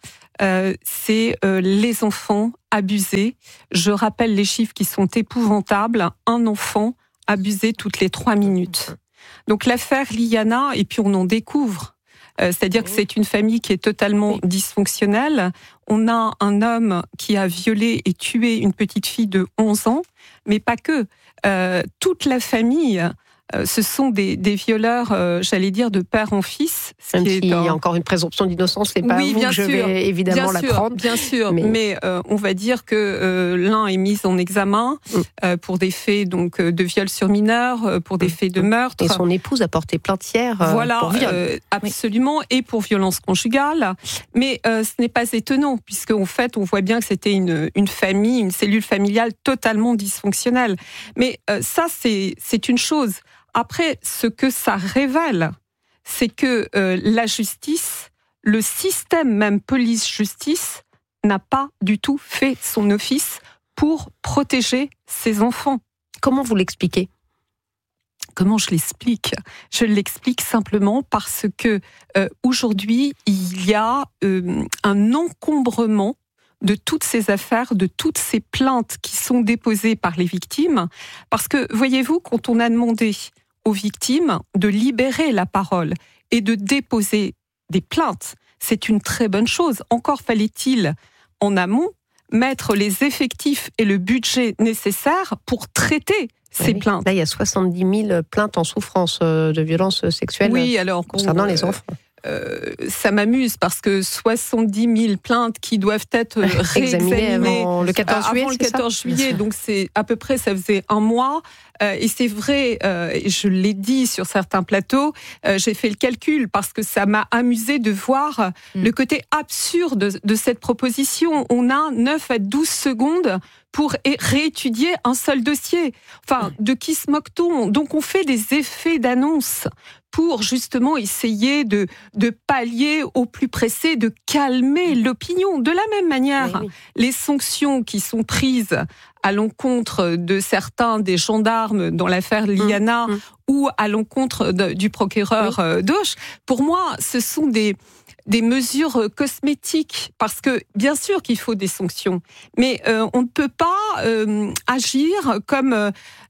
c'est les enfants abusés. Je rappelle les chiffres qui sont épouvantables. Un enfant abusé toutes les 3 minutes. Donc l'affaire Liana, et puis on en découvre. C'est-à-dire que c'est une famille qui est totalement dysfonctionnelle. On a un homme qui a violé et tué une petite fille de 11 ans, mais pas que. Toute la famille... ce sont des violeurs, j'allais dire, de père en fils. Même s'il y a encore une présomption d'innocence, c'est pas vous que je vais évidemment la prendre. Bien sûr, mais on va dire que l'un est mis en examen pour des faits donc de viol sur mineur, pour des faits de meurtre. Et son épouse a porté plainte hier pour viol. Absolument, et pour violence conjugale. Mais ce n'est pas étonnant, puisqu'en fait, on voit bien que c'était une famille, une cellule familiale totalement dysfonctionnelle. Mais ça, c'est une chose. Après, ce que ça révèle, c'est que la justice, le système même police-justice, n'a pas du tout fait son office pour protéger ses enfants. Comment vous l'expliquez ? Comment je l'explique ? Je l'explique simplement parce que aujourd'hui, il y a un encombrement de toutes ces affaires, de toutes ces plaintes qui sont déposées par les victimes. Parce que, voyez-vous, quand on a demandé aux victimes de libérer la parole et de déposer des plaintes, c'est une très bonne chose. Encore fallait-il, en amont, mettre les effectifs et le budget nécessaires pour traiter ces plaintes. Là, il y a 70 000 plaintes en souffrance de violences sexuelles concernant les enfants. Ça m'amuse parce que 70 000 plaintes qui doivent être réexaminées avant le 14 juillet. Avant le 14 juillet, donc c'est à peu près, ça faisait un mois. Et c'est vrai, je l'ai dit sur certains plateaux, j'ai fait le calcul parce que ça m'a amusé de voir le côté absurde de cette proposition. On a 9 à 12 secondes pour réétudier un seul dossier. Enfin, de qui se moque-t-on ? Donc on fait des effets d'annonce pour justement essayer de pallier au plus pressé, de calmer l'opinion. De la même manière, les sanctions qui sont prises à l'encontre de certains des gendarmes dans l'affaire Liana ou à l'encontre du procureur Doche, pour moi, ce sont des mesures cosmétiques, parce que bien sûr qu'il faut des sanctions, mais on ne peut pas agir comme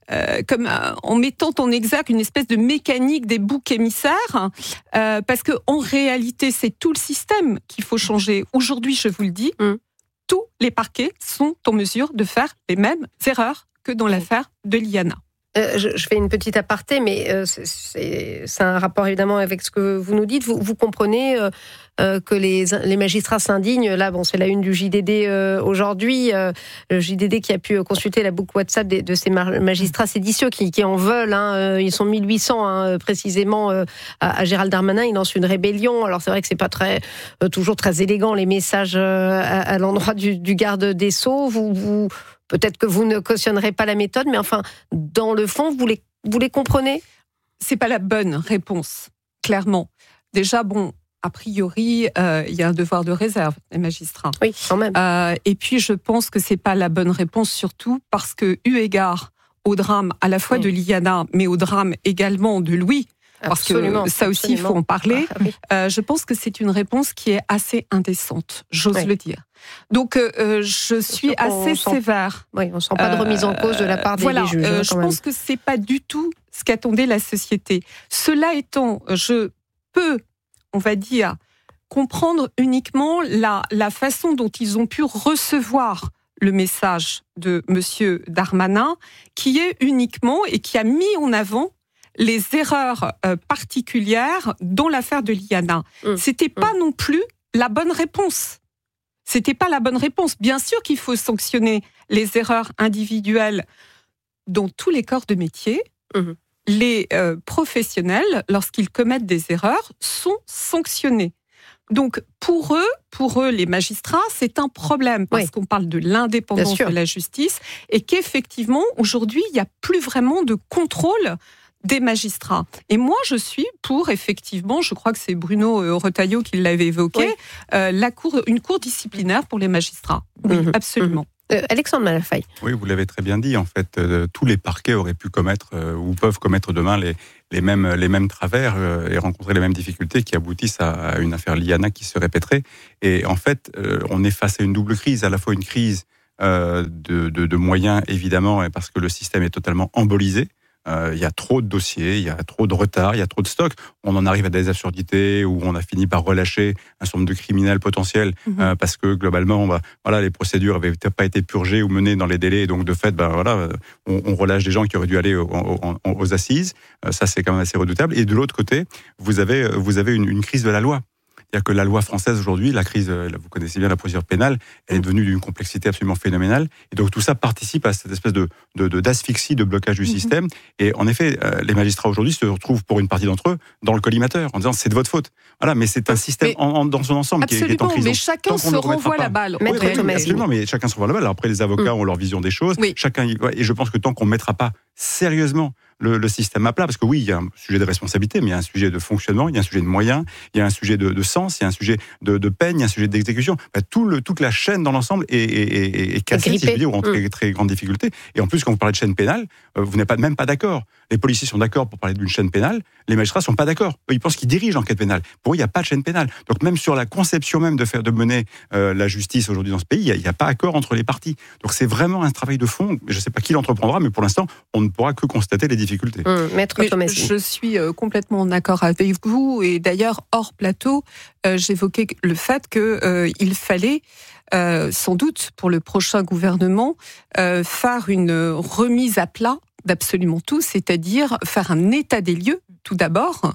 en mettant en exergue une espèce de mécanique des boucs émissaires, parce que en réalité, c'est tout le système qu'il faut changer. Aujourd'hui, je vous le dis, tous les parquets sont en mesure de faire les mêmes erreurs que dans l'affaire de Liana. Je fais une petite aparté, mais c'est un rapport évidemment avec ce que vous nous dites. Vous comprenez que les magistrats s'indignent. Là, c'est la une du JDD aujourd'hui. Le JDD qui a pu consulter la boucle WhatsApp de ces magistrats séditieux qui en veulent. Ils sont 1800 précisément à Gérald Darmanin. Il lance une rébellion. Alors c'est vrai que c'est pas toujours très élégant les messages à l'endroit du garde des Sceaux. Vous peut-être que vous ne cautionnerez pas la méthode, mais enfin, dans le fond, vous les comprenez ? C'est pas la bonne réponse, clairement. Déjà, a priori, il y a un devoir de réserve des magistrats. Oui, quand même. Et puis, je pense que c'est pas la bonne réponse, surtout parce que, eu égard au drame à la fois de Liana, mais au drame également de Louis, parce que ça aussi, il faut en parler. Je pense que c'est une réponse qui est assez indécente, j'ose le dire. Donc, je suis assez sévère. Oui, on ne sent pas de remise en cause de la part des juges. Je pense que c'est pas du tout ce qu'attendait la société. Cela étant, je peux, on va dire, comprendre uniquement la façon dont ils ont pu recevoir le message de Monsieur Darmanin, qui est uniquement et qui a mis en avant les erreurs particulières dans l'affaire de Liana. C'était pas non plus la bonne réponse. C'était pas la bonne réponse. Bien sûr qu'il faut sanctionner les erreurs individuelles dans tous les corps de métier. Les professionnels, lorsqu'ils commettent des erreurs, sont sanctionnés. Donc, pour eux, les magistrats, c'est un problème parce qu'on parle de l'indépendance de la justice et qu'effectivement, aujourd'hui, il n'y a plus vraiment de contrôle des magistrats. Et moi, je suis pour, effectivement, je crois que c'est Bruno Retailleau qui l'avait évoqué, une cour disciplinaire pour les magistrats. Oui, absolument. Alexandre Malafaille. Oui, vous l'avez très bien dit. En fait, tous les parquets auraient pu commettre ou peuvent commettre demain les mêmes travers et rencontrer les mêmes difficultés qui aboutissent à une affaire Liana qui se répéterait. Et en fait, on est face à une double crise, à la fois une crise de moyens, évidemment, parce que le système est totalement embolisé. Il y a trop de dossiers, il y a trop de retard, il y a trop de stocks. On en arrive à des absurdités où on a fini par relâcher un certain nombre de criminels potentiels parce que globalement, les procédures n'avaient pas été purgées ou menées dans les délais. Et donc de fait, on relâche des gens qui auraient dû aller aux assises. Ça, c'est quand même assez redoutable. Et de l'autre côté, vous avez une crise de la loi. C'est-à-dire que la loi française aujourd'hui, la crise, vous connaissez bien la procédure pénale, elle est devenue d'une complexité absolument phénoménale. Et donc tout ça participe à cette espèce d'asphyxie, de blocage du système. Et en effet, les magistrats aujourd'hui se retrouvent pour une partie d'entre eux dans le collimateur en disant c'est de votre faute. Voilà, mais c'est un système dans son ensemble qui est en crise. Mais chacun se renvoie la balle. Absolument, mais chacun se renvoie la balle. Alors après, les avocats ont leur vision des choses. Et je pense que tant qu'on ne mettra pas sérieusement le système à plat, parce que oui, il y a un sujet de responsabilité, mais il y a un sujet de fonctionnement, il y a un sujet de moyens, il y a un sujet de sens, il y a un sujet de peine, il y a un sujet d'exécution. Toute la chaîne dans l'ensemble est cassée, si je veux dire, ou en très, très grande difficulté. Et en plus, quand vous parlez de chaîne pénale, vous n'êtes même pas d'accord. Les policiers sont d'accord pour parler d'une chaîne pénale, les magistrats sont pas d'accord. Eux, ils pensent qu'ils dirigent l'enquête pénale. Pour eux, il n'y a pas de chaîne pénale. Donc même sur la conception même de mener la justice aujourd'hui dans ce pays, il n'y a pas accord entre les parties. Donc c'est vraiment un travail de fond. Je ne sais pas qui l'entreprendra, mais pour l'instant, on ne pourra que constater les difficultés. Je suis complètement en accord avec vous. Et d'ailleurs, hors plateau, j'évoquais le fait qu'il fallait sans doute pour le prochain gouvernement faire une remise à plat d'absolument tout, c'est-à-dire faire un état des lieux tout d'abord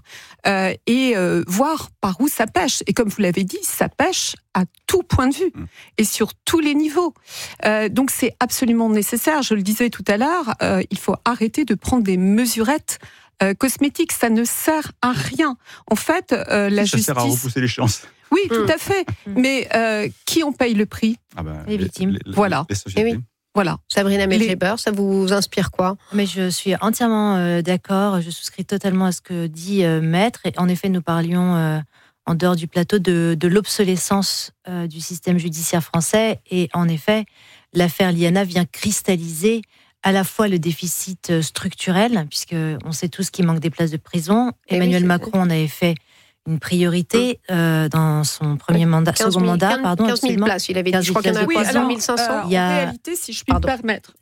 et voir par où ça pêche. Et comme vous l'avez dit, ça pêche à tout point de vue et sur tous les niveaux. Donc c'est absolument nécessaire. Je le disais tout à l'heure, il faut arrêter de prendre des mesurettes cosmétiques. Ça ne sert à rien. En fait, la justice... Ça sert à repousser l'échéance. Oui, tout à fait. Mais qui en paye le prix ? Les victimes. Voilà. Les sociétés. Voilà. Sabrina Melcheber, ça vous inspire quoi ? Mais je suis entièrement d'accord. Je souscris totalement à ce que dit Maître. Et en effet, nous parlions en dehors du plateau de l'obsolescence du système judiciaire français. Et en effet, l'affaire Liana vient cristalliser à la fois le déficit structurel, puisque on sait tous qu'il manque des places de prison. Emmanuel Macron en avait fait une priorité dans son premier mandat, second mandat, 15 000 places, il avait dit, je crois qu'il y en a 3 500. En réalité, si je puis me permettre,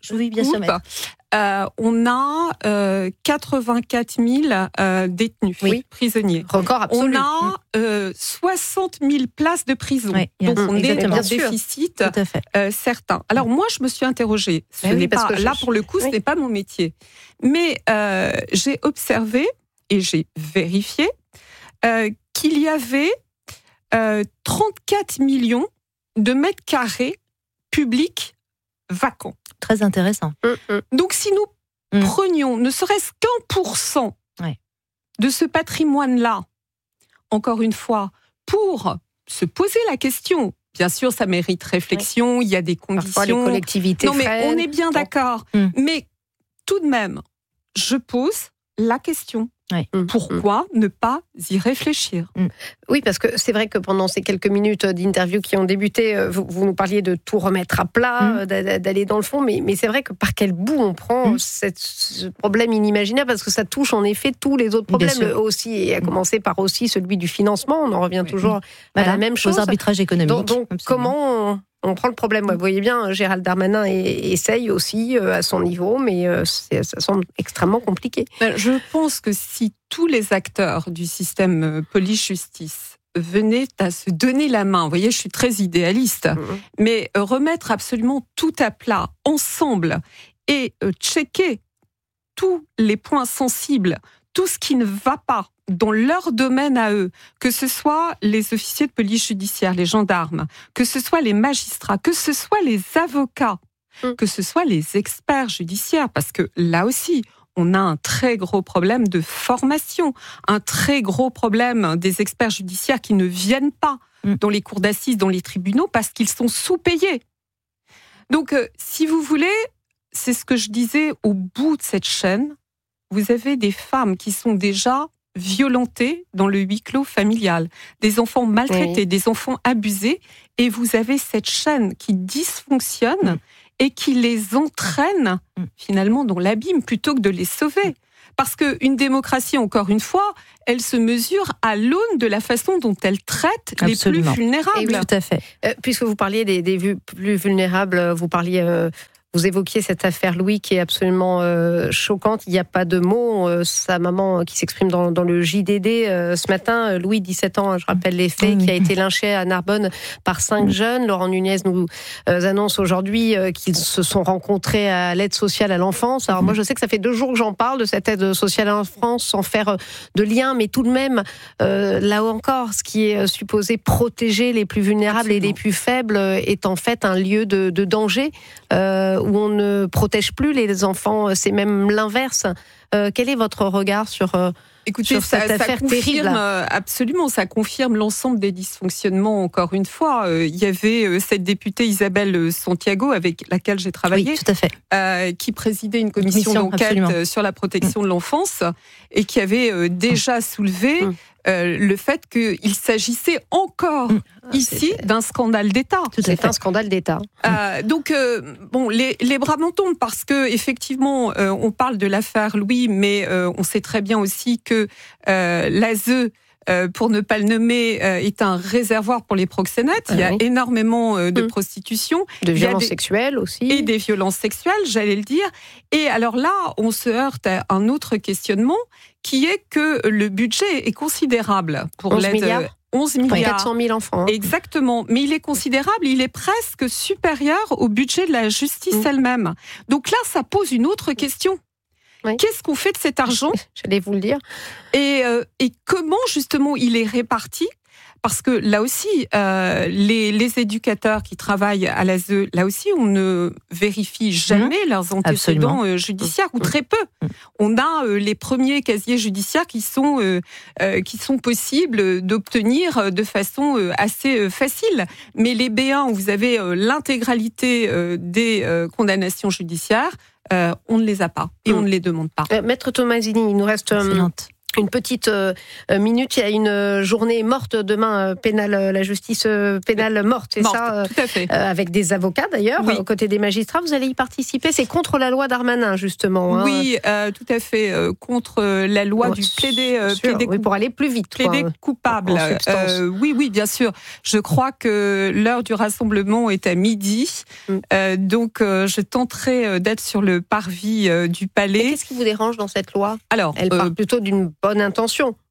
on a 84 000 détenus, prisonniers. Record absolu. On a 60 000 places de prison. Donc on est en déficit certain. Alors moi, je me suis interrogée. Ce n'est pas, là, pour le coup, ce n'est pas mon métier. Mais j'ai observé et j'ai vérifié qu'il y avait 34 millions de mètres carrés publics vacants. Très intéressant. Donc si nous prenions ne serait-ce qu'1% de ce patrimoine-là, encore une fois, pour se poser la question, bien sûr ça mérite réflexion, il y a des conditions. Parfois les collectivités non mais freinent. on est bien d'accord, mais tout de même, je pose la question. Pourquoi ne pas y réfléchir ? Oui, parce que c'est vrai que pendant ces quelques minutes d'interview qui ont débuté, vous nous parliez de tout remettre à plat, d'aller dans le fond, mais c'est vrai que par quel bout on prend ce problème inimaginable, parce que ça touche en effet tous les autres problèmes aussi, et à commencer par aussi celui du financement, on en revient toujours à la même chose. Aux arbitrages économiques. Donc comment on prend le problème? Vous voyez bien, Gérald Darmanin essaye aussi à son niveau, mais ça semble extrêmement compliqué. Je pense que si tous les acteurs du système police-justice venaient à se donner la main, vous voyez, je suis très idéaliste, mais remettre absolument tout à plat, ensemble, et checker tous les points sensibles, tout ce qui ne va pas dans leur domaine à eux, que ce soit les officiers de police judiciaire, les gendarmes, que ce soit les magistrats, que ce soit les avocats, que ce soit les experts judiciaires, parce que là aussi, on a un très gros problème de formation, un très gros problème des experts judiciaires qui ne viennent pas dans les cours d'assises, dans les tribunaux, parce qu'ils sont sous-payés. Donc, si vous voulez, c'est ce que je disais, au bout de cette chaîne, vous avez des femmes qui sont déjà violentées dans le huis clos familial, des enfants maltraités, des enfants abusés, et vous avez cette chaîne qui dysfonctionne et qui les entraîne finalement dans l'abîme plutôt que de les sauver. Parce qu'une démocratie, encore une fois, elle se mesure à l'aune de la façon dont elle traite les plus vulnérables. Et oui, tout à fait. Puisque vous parliez des plus vulnérables, vous évoquiez cette affaire Louis qui est absolument choquante. Il n'y a pas de mots. Sa maman qui s'exprime dans le JDD ce matin. Louis, 17 ans, je rappelle les faits, qui a été lynché à Narbonne par 5 jeunes. Laurent Nunez nous annonce aujourd'hui qu'ils se sont rencontrés à l'aide sociale à l'enfance. Alors moi, je sais que ça fait 2 jours que j'en parle de cette aide sociale à l'enfance sans faire de lien, mais tout de même, là encore, ce qui est supposé protéger les plus vulnérables et les plus faibles est en fait un lieu de danger. Où on ne protège plus les enfants, c'est même l'inverse. Quel est votre regard sur cette affaire terrible ? Absolument, ça confirme l'ensemble des dysfonctionnements. Encore une fois, il y avait cette députée Isabelle Santiago, avec laquelle j'ai travaillé, tout à fait. qui présidait une commission d'enquête sur la protection de l'enfance et qui avait déjà soulevé le fait qu'il s'agissait encore ici d'un scandale d'État. C'est un scandale d'État. Donc, les bras m'en tombent parce que effectivement, on parle de l'affaire Louis, mais on sait très bien aussi que l'ASE, pour ne pas le nommer, est un réservoir pour les proxénètes. Il y a énormément de prostitution. De violences sexuelles aussi. Et des violences sexuelles, j'allais le dire. Et alors là, on se heurte à un autre questionnement qui est que le budget est considérable pour 11 l'aide. milliards. 11 milliards. Pour 400 000 enfants. Exactement. Mais il est considérable, il est presque supérieur au budget de la justice elle-même. Donc là, ça pose une autre question. Qu'est-ce qu'on fait de cet argent ? J'allais vous le dire. Et comment, justement, il est réparti ? Parce que là aussi, les éducateurs qui travaillent à l'ASE, là aussi, on ne vérifie jamais leurs antécédents judiciaires, ou très peu. On a les premiers casiers judiciaires qui sont possibles d'obtenir de façon assez facile. Mais les B1, où vous avez l'intégralité des condamnations judiciaires, on ne les a pas et on ne les demande pas. Maître Tomasini, il nous reste une petite minute. Il y a une journée morte demain, pénale, la justice pénale morte, c'est ça, tout à fait. Avec des avocats d'ailleurs, aux côtés des magistrats. Vous allez y participer. C'est contre la loi Darmanin, justement. Oui, tout à fait. Contre la loi du plaider pour aller plus vite. Plaider coupable. Oui, bien sûr. Je crois que l'heure du rassemblement est à midi. Donc, je tenterai d'être sur le parvis du palais. Et qu'est-ce qui vous dérange dans cette loi ? Alors, elle parle plutôt d'une bonne intention.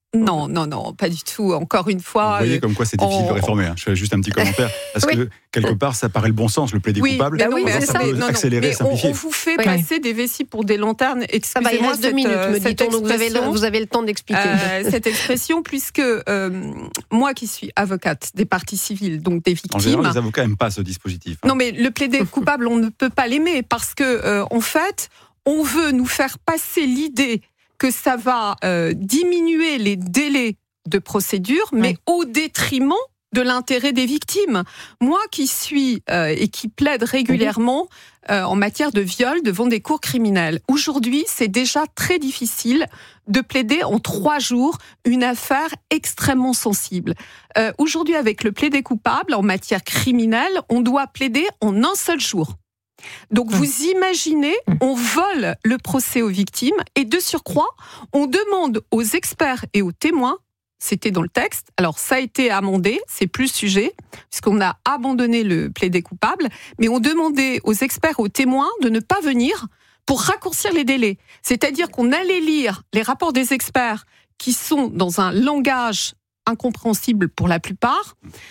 Non, pas du tout. Encore une fois... Vous voyez comme quoi c'est difficile de réformer. Je fais juste un petit commentaire. Parce que, quelque part, ça paraît le bon sens, le plaider coupable. Ça peut accélérer, simplifier. On vous fait passer des vessies pour des lanternes. Excusez-moi, il reste 2 minutes, me dit-on, donc vous avez le temps d'expliquer. Cette expression, puisque moi qui suis avocate des parties civiles, donc des victimes... En général, les avocats n'aiment pas ce dispositif. Non, mais le plaider coupable, on ne peut pas l'aimer, parce que, en fait, on veut nous faire passer l'idée que ça va diminuer les délais de procédure, mais au détriment de l'intérêt des victimes. Moi qui suis et qui plaide régulièrement en matière de viol devant des cours criminelles, aujourd'hui c'est déjà très difficile de plaider en 3 jours une affaire extrêmement sensible. Aujourd'hui, avec le plaider coupable en matière criminelle, on doit plaider en un seul jour. Donc vous imaginez, on vole le procès aux victimes et de surcroît, on demande aux experts et aux témoins, c'était dans le texte, alors ça a été amendé, c'est plus le sujet, puisqu'on a abandonné le plaider coupable, mais on demandait aux experts et aux témoins de ne pas venir pour raccourcir les délais. C'est-à-dire qu'on allait lire les rapports des experts qui sont dans un langage incompréhensible pour la plupart.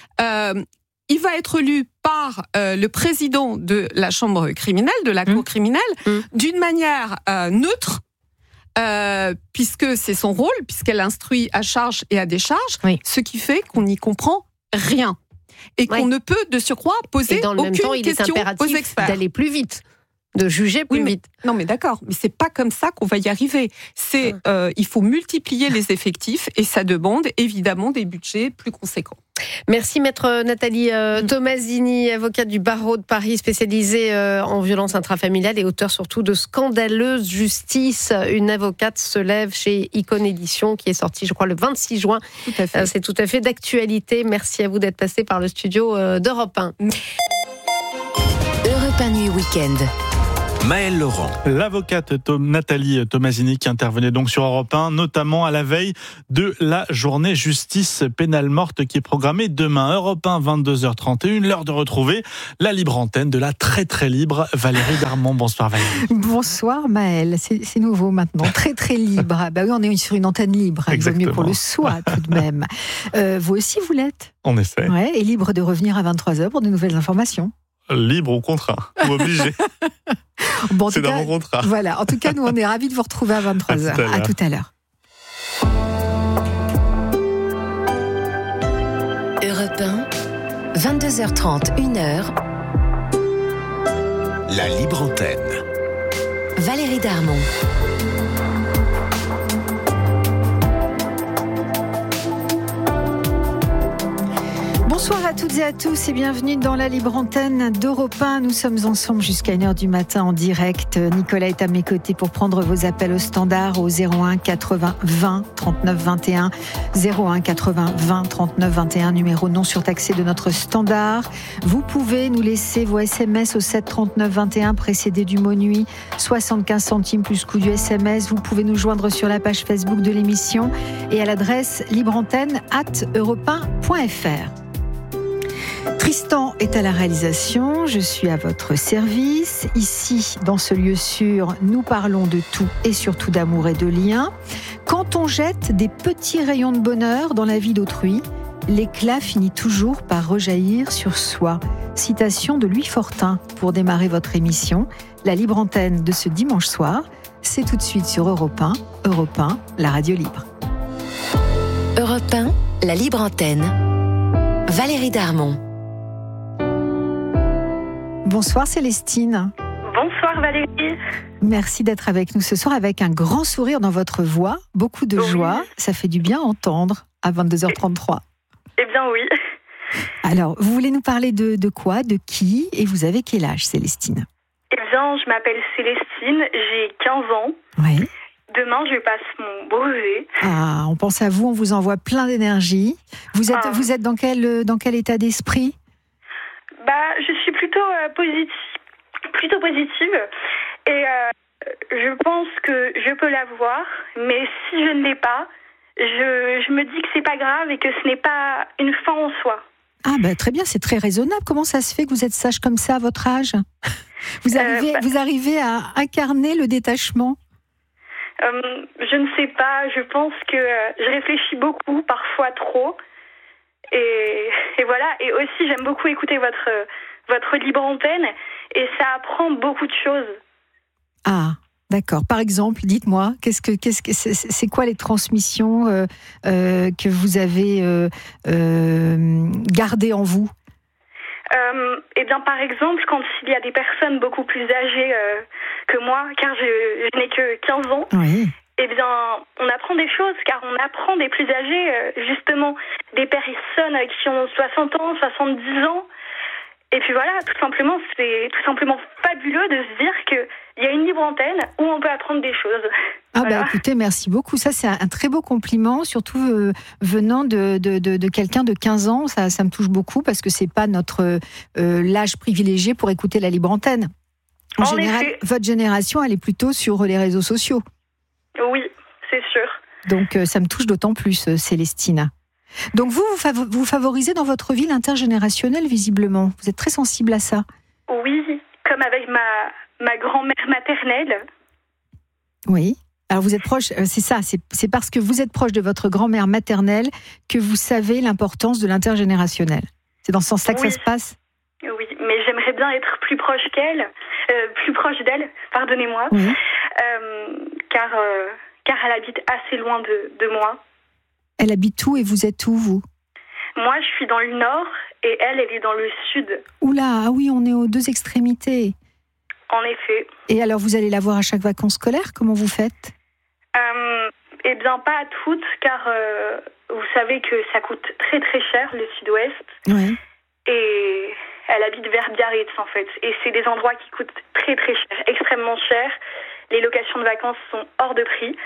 Il va être lu par le président de la chambre criminelle, de la cour criminelle, d'une manière neutre, puisque c'est son rôle, puisqu'elle instruit à charge et à décharge, ce qui fait qu'on n'y comprend rien. Et qu'on ne peut, de surcroît, poser aucune question aux experts. Et dans le même temps, il est impératif d'aller plus vite. De juger plus vite. Non, mais d'accord, mais c'est pas comme ça qu'on va y arriver. Il faut multiplier les effectifs et ça demande évidemment des budgets plus conséquents. Merci Maître Nathalie Tomasini, avocate du barreau de Paris, spécialisée en violence intrafamiliale et auteure surtout de Scandaleuse Justice. Une avocate se lève chez Icône Édition qui est sortie, je crois, le 26 juin. Tout à fait. C'est tout à fait d'actualité. Merci à vous d'être passé par le studio d'Europe 1. Europe 1 Nuit Week-end. Maëlle Laurent. L'avocate Nathalie Tomasini qui intervenait donc sur Europe 1, notamment à la veille de la journée justice pénale morte qui est programmée demain. Europe 1, 22h31, l'heure de retrouver la libre antenne de la très très libre Valérie Darmon. Bonsoir Valérie. Bonsoir Maëlle, c'est nouveau maintenant, très très libre. Bah oui, on est sur une antenne libre, il vaut mieux pour le soi tout de même. Vous aussi vous l'êtes. On essaie. Ouais, et libre de revenir à 23h pour de nouvelles informations. Libre au contrat, ou obligé. Bon, c'est dans mon contrat. Voilà, en tout cas, nous, on est ravis de vous retrouver à 23h. À tout à l'heure. Europe 1, 22h30, 1h. La libre antenne. Valérie Darmon. Bonsoir à toutes et à tous et bienvenue dans la libre antenne d'Europe 1. Nous sommes ensemble jusqu'à 1h du matin en direct. Nicolas est à mes côtés pour prendre vos appels au standard au 01 80 20 39 21. 01 80 20 39 21, numéro non surtaxé de notre standard. Vous pouvez nous laisser vos SMS au 7 39 21 précédé du mot nuit. 75 centimes plus coût du SMS. Vous pouvez nous joindre sur la page Facebook de l'émission et à l'adresse libreantenne@europe1.fr. Tristan est à la réalisation, je suis à votre service. Ici, dans ce lieu sûr, nous parlons de tout et surtout d'amour et de liens. Quand on jette des petits rayons de bonheur dans la vie d'autrui, l'éclat finit toujours par rejaillir sur soi. Citation de Louis Fortin pour démarrer votre émission. La libre antenne de ce dimanche soir, c'est tout de suite sur Europe 1, Europe 1, la radio libre. Europe 1, la libre antenne. Valérie Darmon. Bonsoir Célestine. Bonsoir Valérie. Merci d'être avec nous ce soir avec un grand sourire dans votre voix, beaucoup de joie. Ça fait du bien à entendre à 22h33. Eh bien oui. Alors, vous voulez nous parler de quoi, de qui, et vous avez quel âge Célestine? Eh bien, je m'appelle Célestine, j'ai 15 ans. Oui. Demain, je passe mon brevet. Ah, on pense à vous, on vous envoie plein d'énergie. Vous êtes dans quel état d'esprit? Je suis plutôt positive et je pense que je peux l'avoir, mais si je ne l'ai pas, je me dis que c'est pas grave et que ce n'est pas une fin en soi. Ah très bien, c'est très raisonnable. Comment ça se fait que vous êtes sage comme ça à votre âge? Vous arrivez à incarner le détachement? Je ne sais pas, je pense que je réfléchis beaucoup, parfois trop. Et voilà, et aussi j'aime beaucoup écouter votre libre antenne et ça apprend beaucoup de choses. Ah, d'accord. Par exemple, dites-moi, c'est quoi les transmissions que vous avez gardées en vous ? Eh bien, par exemple, quand il y a des personnes beaucoup plus âgées que moi, car je n'ai que 15 ans, oui. Eh bien, on apprend des choses, car on apprend des plus âgés, justement, des personnes qui ont 60 ans, 70 ans. Et puis voilà, tout simplement, c'est tout simplement fabuleux de se dire qu'il y a une libre antenne où on peut apprendre des choses. Ah voilà. Écoutez, merci beaucoup. Ça, c'est un très beau compliment, surtout venant de quelqu'un de 15 ans. Ça me touche beaucoup parce que c'est pas notre l'âge privilégié pour écouter la libre antenne. En général, effet. Votre génération, elle est plutôt sur les réseaux sociaux. Oui, c'est sûr. Donc, ça me touche d'autant plus, Célestine. Donc, vous favorisez dans votre vie l'intergénérationnel, visiblement. Vous êtes très sensible à ça. Oui, comme avec ma grand-mère maternelle. Oui. Alors, vous êtes proche, c'est ça, c'est parce que vous êtes proche de votre grand-mère maternelle que vous savez l'importance de l'intergénérationnel. C'est dans ce sens-là que ça se passe ? Oui, mais j'aimerais bien être plus proche d'elle, pardonnez-moi, oui. car elle habite assez loin de moi. Elle habite où et vous êtes où, vous ? Moi, je suis dans le nord et elle est dans le sud. Oula, ah oui, on est aux deux extrémités. En effet. Et alors, vous allez la voir à chaque vacances scolaires ? Comment vous faites ? Eh bien, pas à toutes, car vous savez que ça coûte très très cher, le sud-ouest. Oui. Et elle habite vers Biarritz, en fait. Et c'est des endroits qui coûtent très très cher, extrêmement cher. Les locations de vacances sont hors de prix.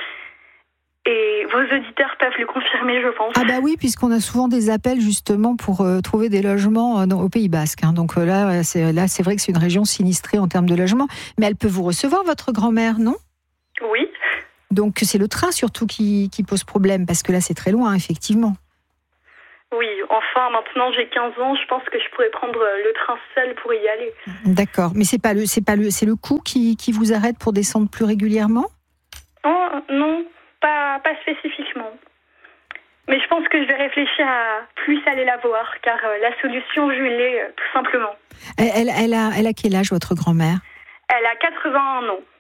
Et vos auditeurs peuvent le confirmer, je pense. Ah bah oui, puisqu'on a souvent des appels justement pour trouver des logements au Pays Basque. Hein. Donc là, c'est vrai que c'est une région sinistrée en termes de logement. Mais elle peut vous recevoir, votre grand-mère, non ? Oui. Donc c'est le train surtout qui pose problème, parce que là, c'est très loin, effectivement. Oui, enfin, maintenant j'ai 15 ans, je pense que je pourrais prendre le train seul pour y aller. D'accord, mais c'est le coût qui vous arrête pour descendre plus régulièrement ? Oh, non, pas spécifiquement. Mais je pense que je vais réfléchir à plus aller la voir, car la solution, je l'ai tout simplement. Elle a quel âge, votre grand-mère ? Elle a 81 ans.